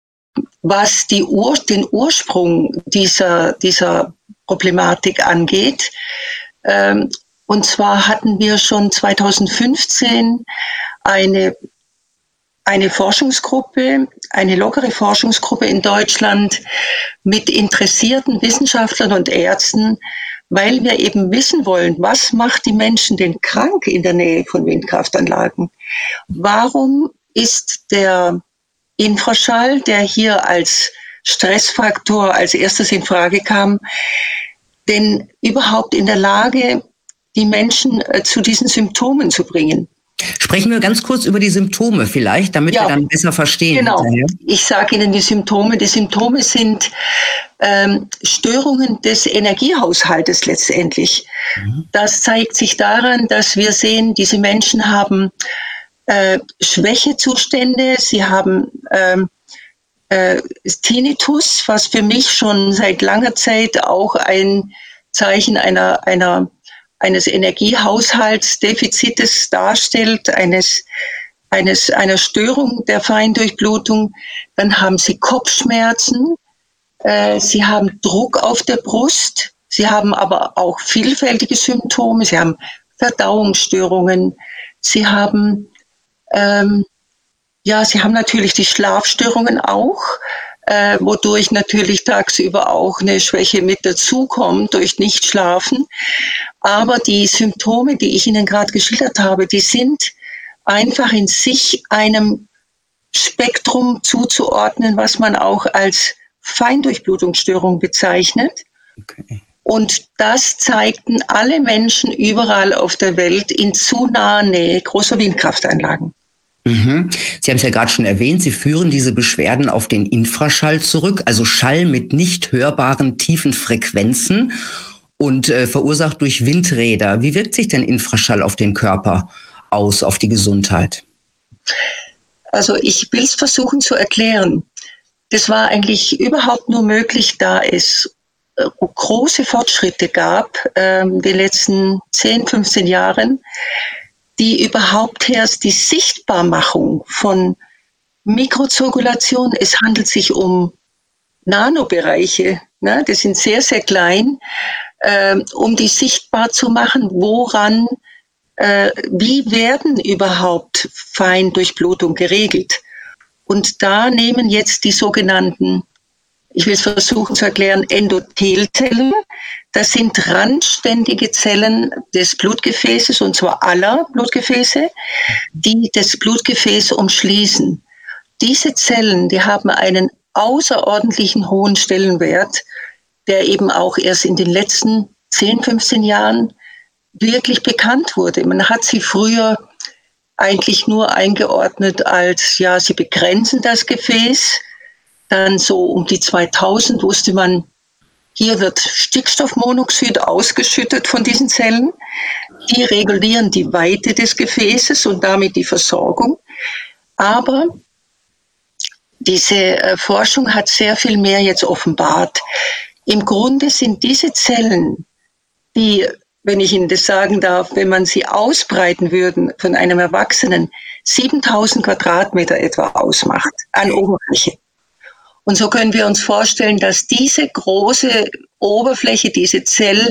Was die Ur- den Ursprung dieser, dieser Problematik angeht, ähm, und zwar hatten wir schon zweitausendfünfzehn eine, eine Forschungsgruppe, eine lockere Forschungsgruppe in Deutschland mit interessierten Wissenschaftlern und Ärzten, weil wir eben wissen wollen, was macht die Menschen denn krank in der Nähe von Windkraftanlagen? Warum ist der Infraschall, der hier als Stressfaktor als erstes in Frage kam, denn überhaupt in der Lage, die Menschen äh, zu diesen Symptomen zu bringen? Sprechen wir ganz kurz über die Symptome vielleicht, damit ja, wir dann besser verstehen. Genau, hinterher. Ich sage Ihnen die Symptome. Die Symptome sind ähm, Störungen des Energiehaushaltes letztendlich. Mhm. Das zeigt sich daran, dass wir sehen, diese Menschen haben äh, Schwächezustände, sie haben ähm, äh, Tinnitus, was für mich schon seit langer Zeit auch ein Zeichen einer, einer eines Energiehaushaltsdefizites darstellt, eines, eines, einer Störung der Feindurchblutung. Dann haben sie Kopfschmerzen, äh, sie haben Druck auf der Brust, sie haben aber auch vielfältige Symptome, sie haben Verdauungsstörungen, sie haben, ähm, ja, sie haben natürlich die Schlafstörungen auch, Äh, wodurch natürlich tagsüber auch eine Schwäche mit dazukommt durch Nichtschlafen. Aber die Symptome, die ich Ihnen gerade geschildert habe, die sind einfach in sich einem Spektrum zuzuordnen, was man auch als Feindurchblutungsstörung bezeichnet. Okay. Und das zeigten alle Menschen überall auf der Welt in zu naher Nähe großer Windkraftanlagen. Mhm. Sie haben es ja gerade schon erwähnt, Sie führen diese Beschwerden auf den Infraschall zurück, also Schall mit nicht hörbaren tiefen Frequenzen und äh, verursacht durch Windräder. Wie wirkt sich denn Infraschall auf den Körper aus, auf die Gesundheit? Also ich will es versuchen zu erklären. Das war eigentlich überhaupt nur möglich, da es äh, große Fortschritte gab äh, in den letzten zehn, fünfzehn Jahren, die überhaupt erst die Sichtbarmachung von Mikrozirkulation, es handelt sich um Nanobereiche, ne, das sind sehr, sehr klein, äh, um die sichtbar zu machen, woran, äh, wie werden überhaupt Feindurchblutung geregelt. Und da nehmen jetzt die sogenannten, ich will es versuchen zu erklären, Endothelzellen. Das sind randständige Zellen des Blutgefäßes, und zwar aller Blutgefäße, die das Blutgefäß umschließen. Diese Zellen, die haben einen außerordentlichen hohen Stellenwert, der eben auch erst in den letzten zehn, fünfzehn Jahren wirklich bekannt wurde. Man hat sie früher eigentlich nur eingeordnet als, ja, sie begrenzen das Gefäß. Dann so um die zweitausend wusste man, hier wird Stickstoffmonoxid ausgeschüttet von diesen Zellen. Die regulieren die Weite des Gefäßes und damit die Versorgung. Aber diese äh, Forschung hat sehr viel mehr jetzt offenbart. Im Grunde sind diese Zellen, die, wenn ich Ihnen das sagen darf, wenn man sie ausbreiten würden von einem Erwachsenen, siebentausend Quadratmeter etwa ausmacht an Oberfläche. Und so können wir uns vorstellen, dass diese große Oberfläche, diese Zell,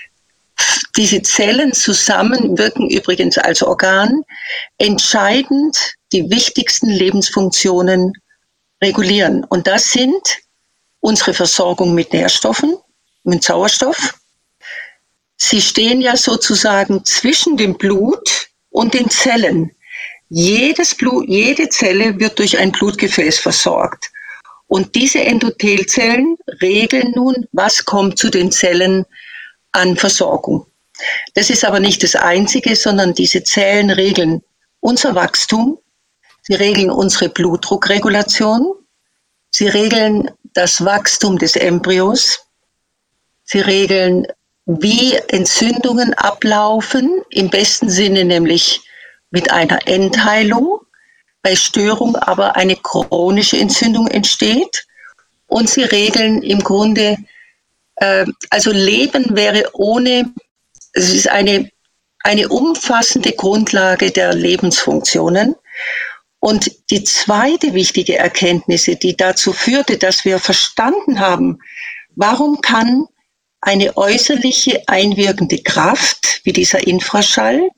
diese Zellen zusammenwirken übrigens als Organ, entscheidend die wichtigsten Lebensfunktionen regulieren. Und das sind unsere Versorgung mit Nährstoffen, mit Sauerstoff. Sie stehen ja sozusagen zwischen dem Blut und den Zellen. Jedes Blut, jede Zelle wird durch ein Blutgefäß versorgt. Und diese Endothelzellen regeln nun, was kommt zu den Zellen an Versorgung. Das ist aber nicht das Einzige, sondern diese Zellen regeln unser Wachstum, sie regeln unsere Blutdruckregulation, sie regeln das Wachstum des Embryos, sie regeln, wie Entzündungen ablaufen, im besten Sinne nämlich mit einer Endheilung, bei Störung aber eine chronische Entzündung entsteht. Und sie regeln im Grunde, äh, also Leben wäre ohne, es ist eine, eine umfassende Grundlage der Lebensfunktionen. Und die zweite wichtige Erkenntnis, die dazu führte, dass wir verstanden haben, warum kann eine äußerliche einwirkende Kraft wie dieser Infraschall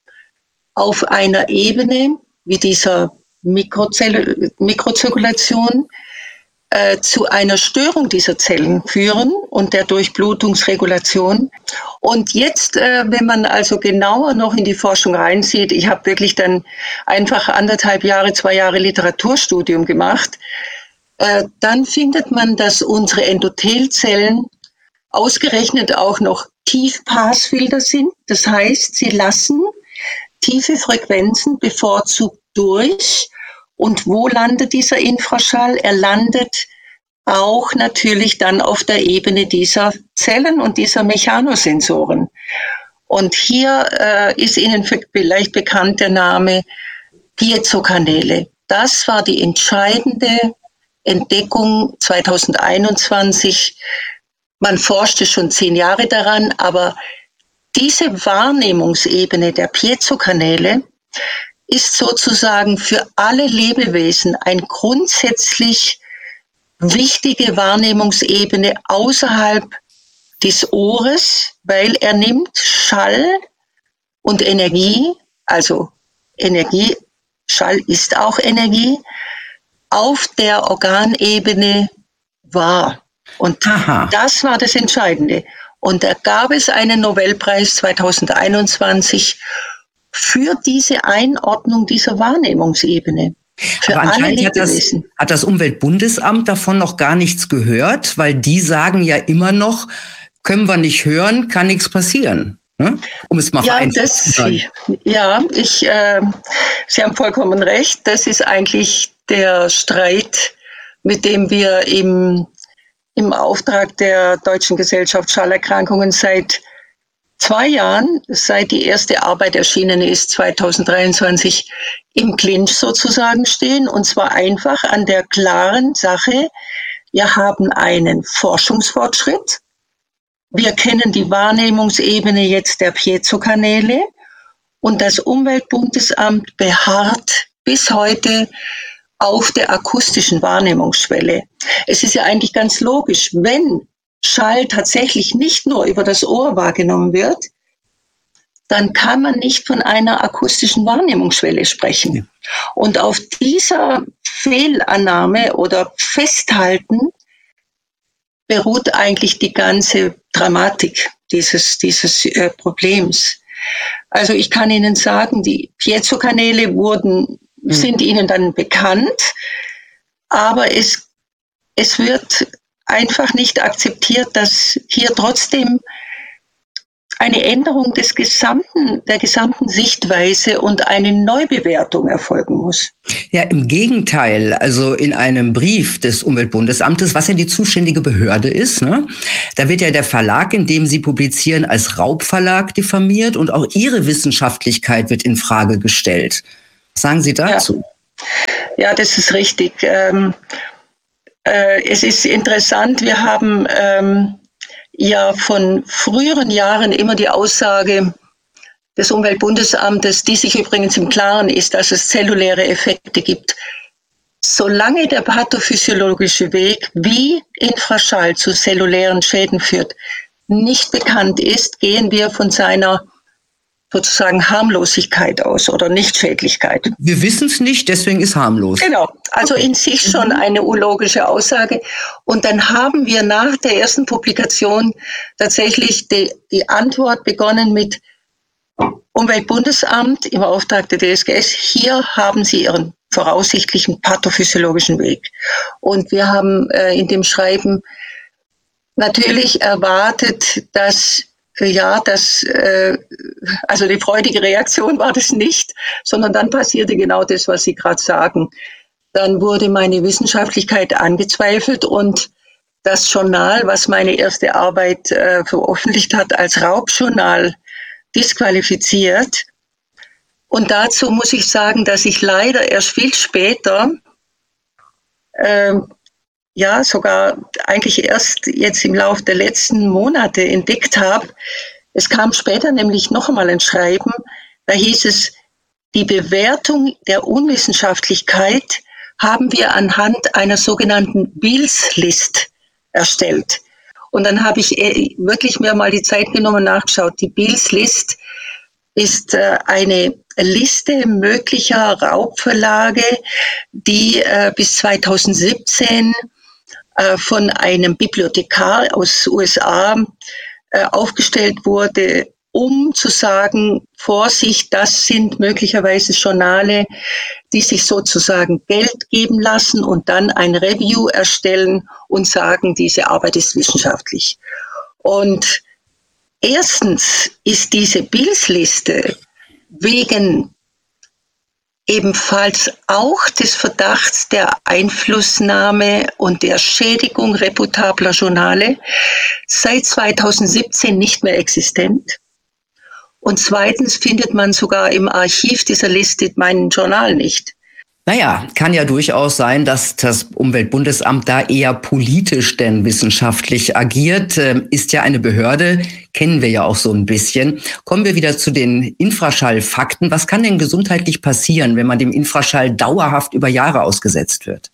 auf einer Ebene wie dieser Mikrozell- Mikrozirkulation äh, zu einer Störung dieser Zellen führen und der Durchblutungsregulation. Und jetzt, äh, wenn man also genauer noch in die Forschung reinsieht, ich habe wirklich dann einfach anderthalb Jahre, zwei Jahre Literaturstudium gemacht, äh, dann findet man, dass unsere Endothelzellen ausgerechnet auch noch Tiefpassfilter sind. Das heißt, sie lassen tiefe Frequenzen bevorzugt durch. Und wo landet dieser Infraschall? Er landet auch natürlich dann auf der Ebene dieser Zellen und dieser Mechanosensoren. Und hier äh, ist Ihnen vielleicht bekannt der Name Piezokanäle. Das war die entscheidende Entdeckung zweitausendeinundzwanzig. Man forschte schon zehn Jahre daran, aber diese Wahrnehmungsebene der Piezokanäle ist sozusagen für alle Lebewesen eine grundsätzlich wichtige Wahrnehmungsebene außerhalb des Ohres, weil er nimmt Schall und Energie, also Energie, Schall ist auch Energie, auf der Organebene wahr. Und Aha. das war das Entscheidende. Und da gab es einen Nobelpreis zweitausendeinundzwanzig für diese Einordnung dieser Wahrnehmungsebene. Für Aber alle anscheinend hat das, hat das Umweltbundesamt davon noch gar nichts gehört, weil die sagen ja immer noch, können wir nicht hören, kann nichts passieren. Ne? Um es mal ja, vereinfacht das, zu sagen. Ja, ich, äh, Sie haben vollkommen recht. Das ist eigentlich der Streit, mit dem wir im im Auftrag der Deutschen Gesellschaft Schallerkrankungen seit zwei Jahren, seit die erste Arbeit erschienen ist, zweitausenddreiundzwanzig, im Clinch sozusagen stehen. Und zwar einfach an der klaren Sache, wir haben einen Forschungsfortschritt. Wir kennen die Wahrnehmungsebene jetzt der Piezokanäle. Und das Umweltbundesamt beharrt bis heute auf der akustischen Wahrnehmungsschwelle. Es ist ja eigentlich ganz logisch, wenn Schall tatsächlich nicht nur über das Ohr wahrgenommen wird, dann kann man nicht von einer akustischen Wahrnehmungsschwelle sprechen. Ja. Und auf dieser Fehlannahme oder Festhalten beruht eigentlich die ganze Dramatik dieses, dieses äh, Problems. Also ich kann Ihnen sagen, die Piezokanäle wurden sind Ihnen dann bekannt, aber es, es wird einfach nicht akzeptiert, dass hier trotzdem eine Änderung des gesamten, der gesamten Sichtweise und eine Neubewertung erfolgen muss. Ja, im Gegenteil. Also in einem Brief des Umweltbundesamtes, was ja die zuständige Behörde ist, ne, da wird ja der Verlag, in dem Sie publizieren, als Raubverlag diffamiert und auch Ihre Wissenschaftlichkeit wird in Frage gestellt. Was sagen Sie dazu? Ja, ja, das ist richtig. Ähm, äh, es ist interessant, wir haben ähm, ja von früheren Jahren immer die Aussage des Umweltbundesamtes, die sich übrigens im Klaren ist, dass es zelluläre Effekte gibt. Solange der pathophysiologische Weg, wie Infraschall zu zellulären Schäden führt, nicht bekannt ist, gehen wir von seiner sozusagen Harmlosigkeit aus oder Nichtschädlichkeit. Wir wissen es nicht, deswegen ist harmlos. Genau, also okay. In sich schon eine logische Aussage. Und dann haben wir nach der ersten Publikation tatsächlich die, die Antwort begonnen mit Umweltbundesamt im Auftrag der D S G S. Hier haben Sie Ihren voraussichtlichen pathophysiologischen Weg. Und wir haben äh, in dem Schreiben natürlich erwartet, dass Ja, das, äh, also die freudige Reaktion war das nicht, sondern dann passierte genau das, was Sie gerade sagen. Dann wurde meine Wissenschaftlichkeit angezweifelt und das Journal, was meine erste Arbeit äh, veröffentlicht hat, als Raubjournal disqualifiziert. Und dazu muss ich sagen, dass ich leider erst viel später äh, ja, sogar eigentlich erst jetzt im Laufe der letzten Monate entdeckt habe. Es kam später nämlich noch einmal ein Schreiben, da hieß es, die Bewertung der Unwissenschaftlichkeit haben wir anhand einer sogenannten Beals-List erstellt. Und dann habe ich wirklich mir mal die Zeit genommen und nachgeschaut. Die Beals-List ist eine Liste möglicher Raubverlage, die bis zweitausendsiebzehn von einem Bibliothekar aus U S A äh, aufgestellt wurde, um zu sagen, Vorsicht, das sind möglicherweise Journale, die sich sozusagen Geld geben lassen und dann ein Review erstellen und sagen, diese Arbeit ist wissenschaftlich. Und erstens ist diese Beals-Liste wegen ebenfalls auch des Verdachts der Einflussnahme und der Schädigung reputabler Journale seit zweitausendsiebzehn nicht mehr existent. Und zweitens findet man sogar im Archiv dieser Liste mein Journal nicht. Naja, kann ja durchaus sein, dass das Umweltbundesamt da eher politisch denn wissenschaftlich agiert. Ist ja eine Behörde, kennen wir ja auch so ein bisschen. Kommen wir wieder zu den Infraschallfakten. Was kann denn gesundheitlich passieren, wenn man dem Infraschall dauerhaft über Jahre ausgesetzt wird?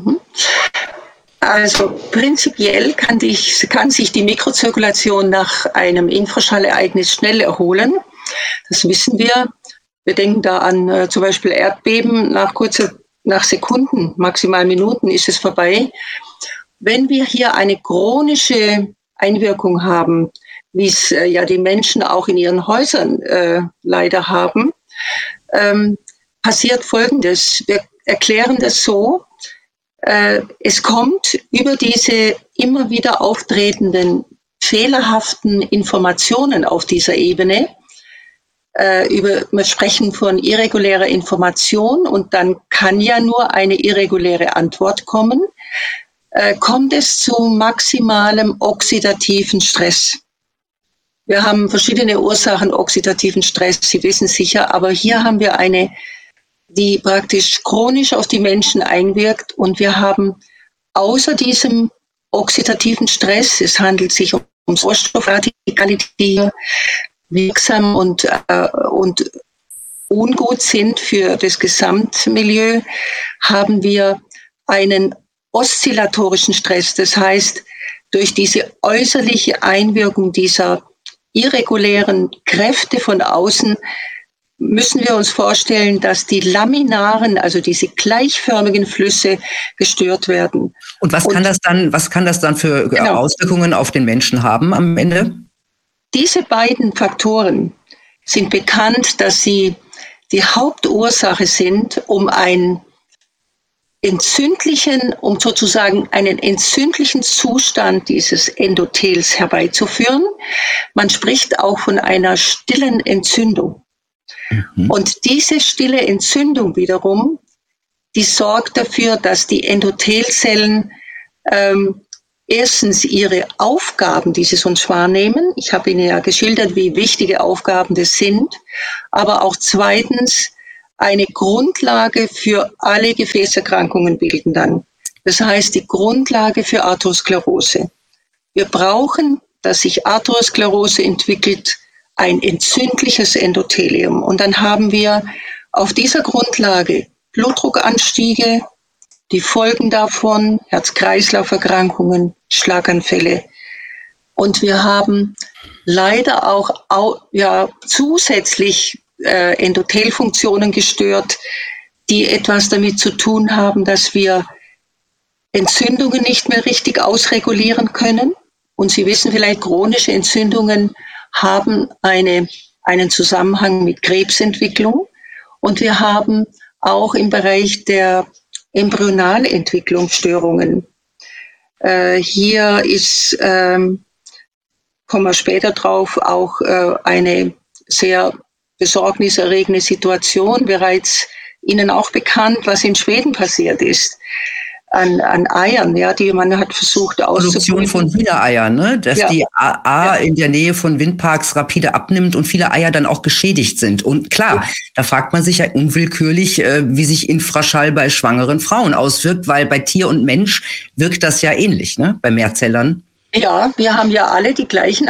Also prinzipiell kann, die, kann sich die Mikrozirkulation nach einem Infraschallereignis schnell erholen. Das wissen wir. Wir denken da an äh, zum Beispiel Erdbeben. Nach kurzer, nach Sekunden, maximal Minuten ist es vorbei. Wenn wir hier eine chronische Einwirkung haben, wie es äh, ja die Menschen auch in ihren Häusern äh, leider haben, ähm, passiert Folgendes. Wir erklären das so. Äh, es kommt über diese immer wieder auftretenden fehlerhaften Informationen auf dieser Ebene, Über, wir sprechen von irregulärer Information und dann kann ja nur eine irreguläre Antwort kommen. Äh, kommt es zu maximalem oxidativen Stress? Wir haben verschiedene Ursachen oxidativen Stress, Sie wissen sicher, aber hier haben wir eine, die praktisch chronisch auf die Menschen einwirkt und wir haben außer diesem oxidativen Stress, es handelt sich um Sauerstoffradikale, die wirksam und, äh, und ungut sind für das Gesamtmilieu, haben wir einen oszillatorischen Stress. Das heißt, durch diese äußerliche Einwirkung dieser irregulären Kräfte von außen müssen wir uns vorstellen, dass die laminaren, also diese gleichförmigen Flüsse gestört werden. Und was kann und, das dann, was kann das dann für genau. Auswirkungen auf den Menschen haben am Ende? Diese beiden Faktoren sind bekannt, dass sie die Hauptursache sind, um ein entzündlichen, um sozusagen einen entzündlichen Zustand dieses Endothels herbeizuführen. Man spricht auch von einer stillen Entzündung. Mhm. Und diese stille Entzündung wiederum, die sorgt dafür, dass die Endothelzellen ähm, erstens ihre Aufgaben, die sie sonst wahrnehmen, ich habe Ihnen ja geschildert, wie wichtige Aufgaben das sind, aber auch zweitens eine Grundlage für alle Gefäßerkrankungen bilden dann. Das heißt, die Grundlage für Arteriosklerose. Wir brauchen, dass sich Arteriosklerose entwickelt, ein entzündliches Endothelium. Und dann haben wir auf dieser Grundlage Blutdruckanstiege, die Folgen davon, Herz-Kreislauf-Erkrankungen, Schlaganfälle. Und wir haben leider auch ja, zusätzlich äh, Endothelfunktionen gestört, die etwas damit zu tun haben, dass wir Entzündungen nicht mehr richtig ausregulieren können. Und Sie wissen vielleicht, chronische Entzündungen haben eine, einen Zusammenhang mit Krebsentwicklung. Und wir haben auch im Bereich der Embryonalentwicklungsstörungen. Äh, hier ist, ähm, kommen wir später drauf, auch äh, eine sehr besorgniserregende Situation, bereits Ihnen auch bekannt, was in Schweden passiert ist. An, an Eiern, ja, die man hat versucht auszubringen. Produktion von Wiedereiern, ne? Dass ja. die A, A ja. in der Nähe von Windparks rapide abnimmt und viele Eier dann auch geschädigt sind. Und klar, ja. da fragt man sich ja unwillkürlich, äh, wie sich Infraschall bei schwangeren Frauen auswirkt, weil bei Tier und Mensch wirkt das ja ähnlich, ne? Bei Mehrzellern. Ja, wir haben ja alle die gleichen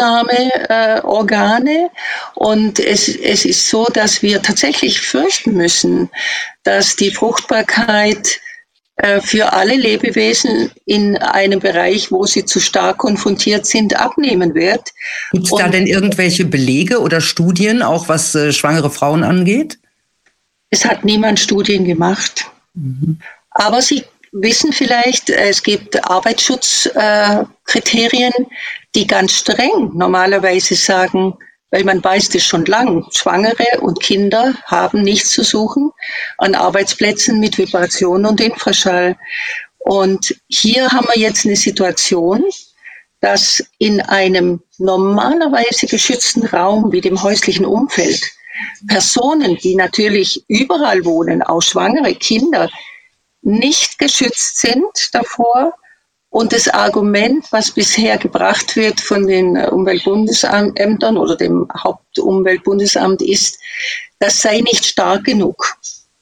Aufnahmeorgane äh, und es, es ist so, dass wir tatsächlich fürchten müssen, dass die Fruchtbarkeit äh, für alle Lebewesen in einem Bereich, wo sie zu stark konfrontiert sind, abnehmen wird. Gibt es da denn irgendwelche Belege oder Studien, auch was äh, schwangere Frauen angeht? Es hat niemand Studien gemacht. Mhm. Aber sie wissen vielleicht, es gibt Arbeitsschutzkriterien, äh, die ganz streng normalerweise sagen, weil man weiß das schon lang, Schwangere und Kinder haben nichts zu suchen an Arbeitsplätzen mit Vibration und Infraschall. Und hier haben wir jetzt eine Situation, dass in einem normalerweise geschützten Raum wie dem häuslichen Umfeld Personen, die natürlich überall wohnen, auch schwangere Kinder, nicht geschützt sind davor. Und das Argument, was bisher gebracht wird von den Umweltbundesämtern oder dem Hauptumweltbundesamt ist, das sei nicht stark genug.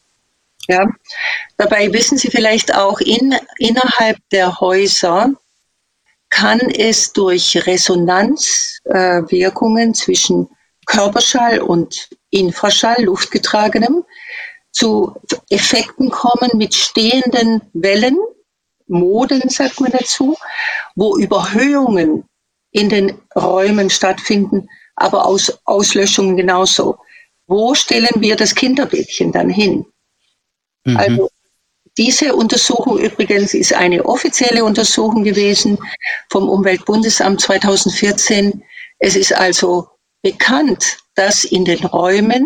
Ja. Dabei wissen Sie vielleicht auch, in, innerhalb der Häuser kann es durch Resonanzwirkungen äh, zwischen Körperschall und Infraschall, luftgetragenem, zu Effekten kommen mit stehenden Wellen, Moden sagt man dazu, wo Überhöhungen in den Räumen stattfinden, aber aus Auslöschungen genauso. Wo stellen wir das Kinderbettchen dann hin? Mhm. Also diese Untersuchung übrigens ist eine offizielle Untersuchung gewesen vom Umweltbundesamt zweitausendvierzehn. Es ist also bekannt, dass in den Räumen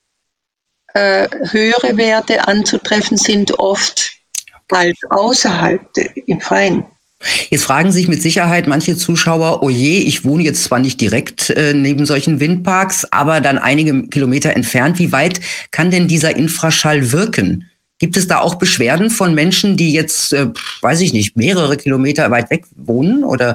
äh, höhere Werte anzutreffen sind, oft als außerhalb im Freien. Jetzt fragen sich mit Sicherheit manche Zuschauer, oh je, ich wohne jetzt zwar nicht direkt äh, neben solchen Windparks, aber dann einige Kilometer entfernt. Wie weit kann denn dieser Infraschall wirken? Gibt es da auch Beschwerden von Menschen, die jetzt, äh, weiß ich nicht, mehrere Kilometer weit weg wohnen? Oder?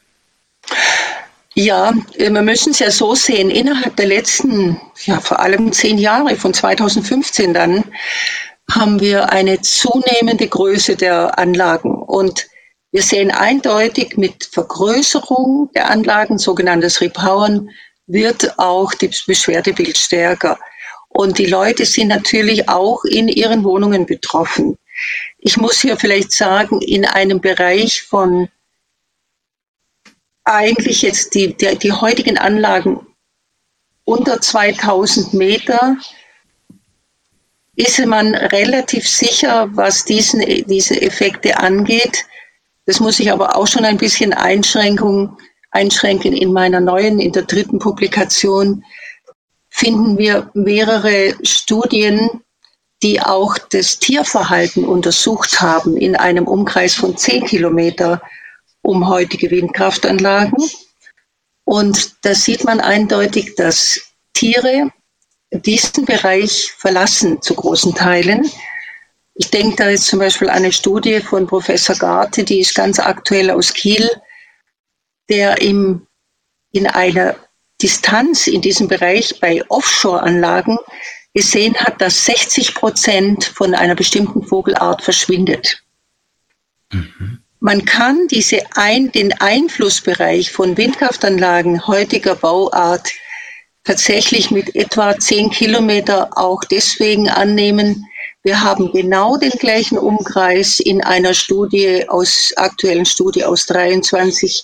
Ja, wir müssen es ja so sehen, innerhalb der letzten, ja vor allem zehn Jahre, von zweitausendfünfzehn dann, haben wir eine zunehmende Größe der Anlagen. Und wir sehen eindeutig, mit Vergrößerung der Anlagen, sogenanntes Repowern, wird auch das Beschwerdebild stärker. Und die Leute sind natürlich auch in ihren Wohnungen betroffen. Ich muss hier vielleicht sagen, in einem Bereich von eigentlich jetzt die, die, die heutigen Anlagen unter zweitausend Meter, ist man relativ sicher, was diesen, diese Effekte angeht. Das muss ich aber auch schon ein bisschen Einschränkung, einschränken. In meiner neuen, in der dritten Publikation finden wir mehrere Studien, die auch das Tierverhalten untersucht haben in einem Umkreis von zehn Kilometer um heutige Windkraftanlagen. Und da sieht man eindeutig, dass Tiere diesen Bereich verlassen zu großen Teilen. Ich denke da jetzt zum Beispiel an eine Studie von Professor Garte, die ist ganz aktuell aus Kiel, der im, in einer Distanz in diesem Bereich bei Offshore-Anlagen gesehen hat, dass sechzig Prozent von einer bestimmten Vogelart verschwindet. Mhm. Man kann diese ein, den Einflussbereich von Windkraftanlagen heutiger Bauart tatsächlich mit etwa zehn Kilometer auch deswegen annehmen. Wir haben genau den gleichen Umkreis in einer Studie aus, aktuellen Studie aus dreiundzwanzig,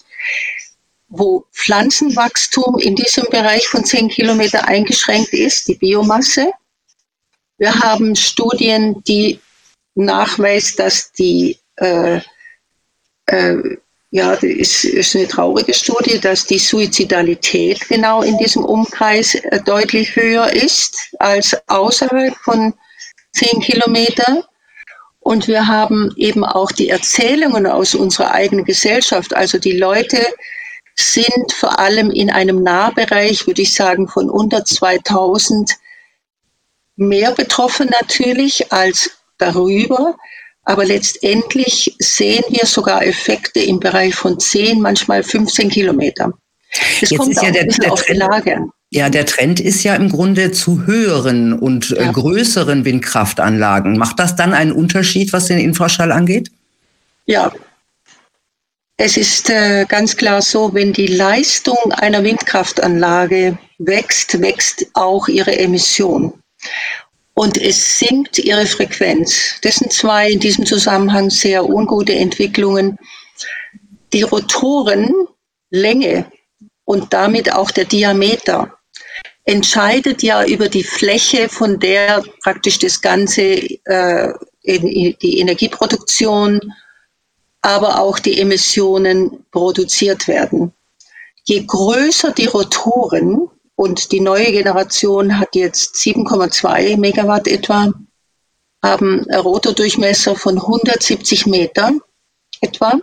wo Pflanzenwachstum in diesem Bereich von zehn Kilometer eingeschränkt ist, die Biomasse. Wir haben Studien, die nachweisen, dass die, äh, äh, ja, das ist, ist eine traurige Studie, dass die Suizidalität genau in diesem Umkreis äh, deutlich höher ist als außerhalb von zehn Kilometer. Und wir haben eben auch die Erzählungen aus unserer eigenen Gesellschaft. Also die Leute sind vor allem in einem Nahbereich, würde ich sagen, von unter zweitausend mehr betroffen natürlich als darüber. Aber letztendlich sehen wir sogar Effekte im Bereich von zehn, manchmal fünfzehn Kilometer. Das Jetzt kommt ist auch ja der, ein bisschen der auf die Trend, Lage an. Ja, der Trend ist ja im Grunde zu höheren und ja. äh, größeren Windkraftanlagen. Macht das dann einen Unterschied, was den Infraschall angeht? Ja, es ist äh, ganz klar so, wenn die Leistung einer Windkraftanlage wächst, wächst auch ihre Emission. Und es sinkt ihre Frequenz. Das sind zwei in diesem Zusammenhang sehr ungute Entwicklungen. Die Rotorenlänge und damit auch der Diameter entscheidet ja über die Fläche, von der praktisch das Ganze, äh, die Energieproduktion, aber auch die Emissionen produziert werden. Je größer die Rotoren, und die neue Generation hat jetzt sieben Komma zwei Megawatt etwa, haben einen Rotordurchmesser von hundertsiebzig Meter etwa.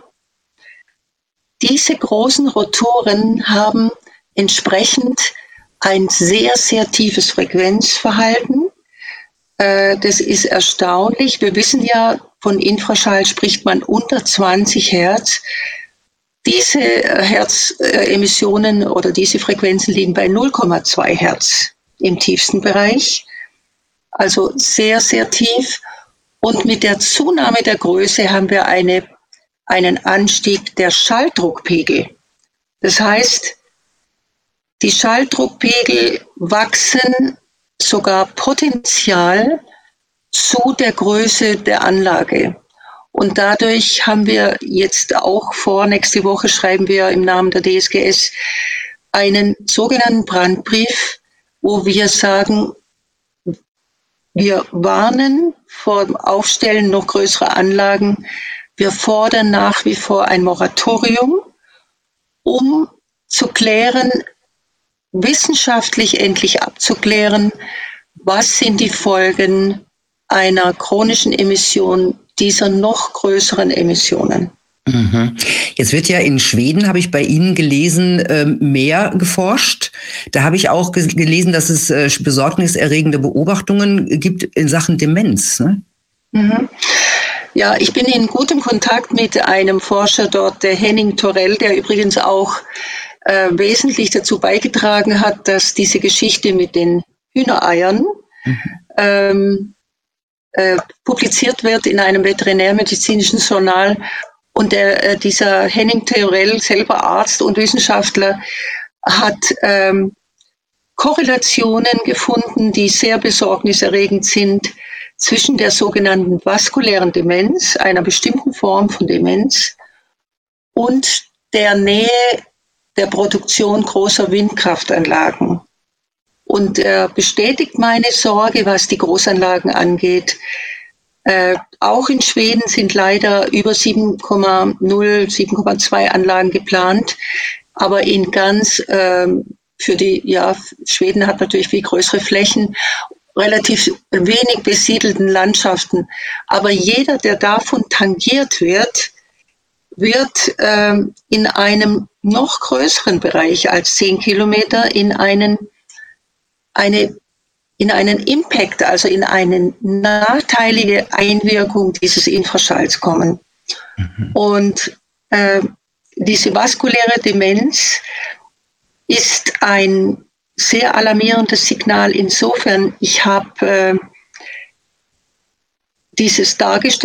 Diese großen Rotoren haben entsprechend ein sehr, sehr tiefes Frequenzverhalten. Das ist erstaunlich. Wir wissen ja, von Infraschall spricht man unter zwanzig Hertz. Diese Hertz-Emissionen oder diese Frequenzen liegen bei null Komma zwei Hertz im tiefsten Bereich. Also sehr, sehr tief. Und mit der Zunahme der Größe haben wir eine, einen Anstieg der Schalldruckpegel. Das heißt, die Schalldruckpegel wachsen sogar potenzial zu der Größe der Anlage. Und dadurch haben wir jetzt auch vor, nächste Woche schreiben wir im Namen der D S G S einen sogenannten Brandbrief, wo wir sagen, wir warnen vor dem Aufstellen noch größerer Anlagen. Wir fordern nach wie vor ein Moratorium, um zu klären, wissenschaftlich endlich abzuklären, was sind die Folgen einer chronischen Emission dieser noch größeren Emissionen. Mhm. Jetzt wird ja in Schweden, habe ich bei Ihnen gelesen, mehr geforscht. Da habe ich auch gelesen, dass es besorgniserregende Beobachtungen gibt in Sachen Demenz. Ne? Mhm. Ja, ich bin in gutem Kontakt mit einem Forscher dort, der Henning Torell, der übrigens auch äh, wesentlich dazu beigetragen hat, dass diese Geschichte mit den Hühnereiern mhm. ähm, äh, publiziert wird in einem veterinärmedizinischen Journal. Und der, äh, dieser Henning Torell, selber Arzt und Wissenschaftler, hat ähm, Korrelationen gefunden, die sehr besorgniserregend sind zwischen der sogenannten vaskulären Demenz, einer bestimmten Form von Demenz, und der Nähe der Produktion großer Windkraftanlagen. Und er bestätigt meine Sorge, was die Großanlagen angeht. Äh, auch in Schweden sind leider über sieben Komma null, sieben Komma zwei Anlagen geplant, aber in ganz, äh, für die, ja, Schweden hat natürlich viel größere Flächen. relativ wenig besiedelten Landschaften. Aber jeder, der davon tangiert wird, wird ähm, in einem noch größeren Bereich als zehn Kilometer in einen, eine, in einen Impact, also in eine nachteilige Einwirkung dieses Infraschalls kommen. Mhm. Und äh, diese vaskuläre Demenz ist ein sehr alarmierendes Signal. Insofern, ich habe äh, dieses dargestellt.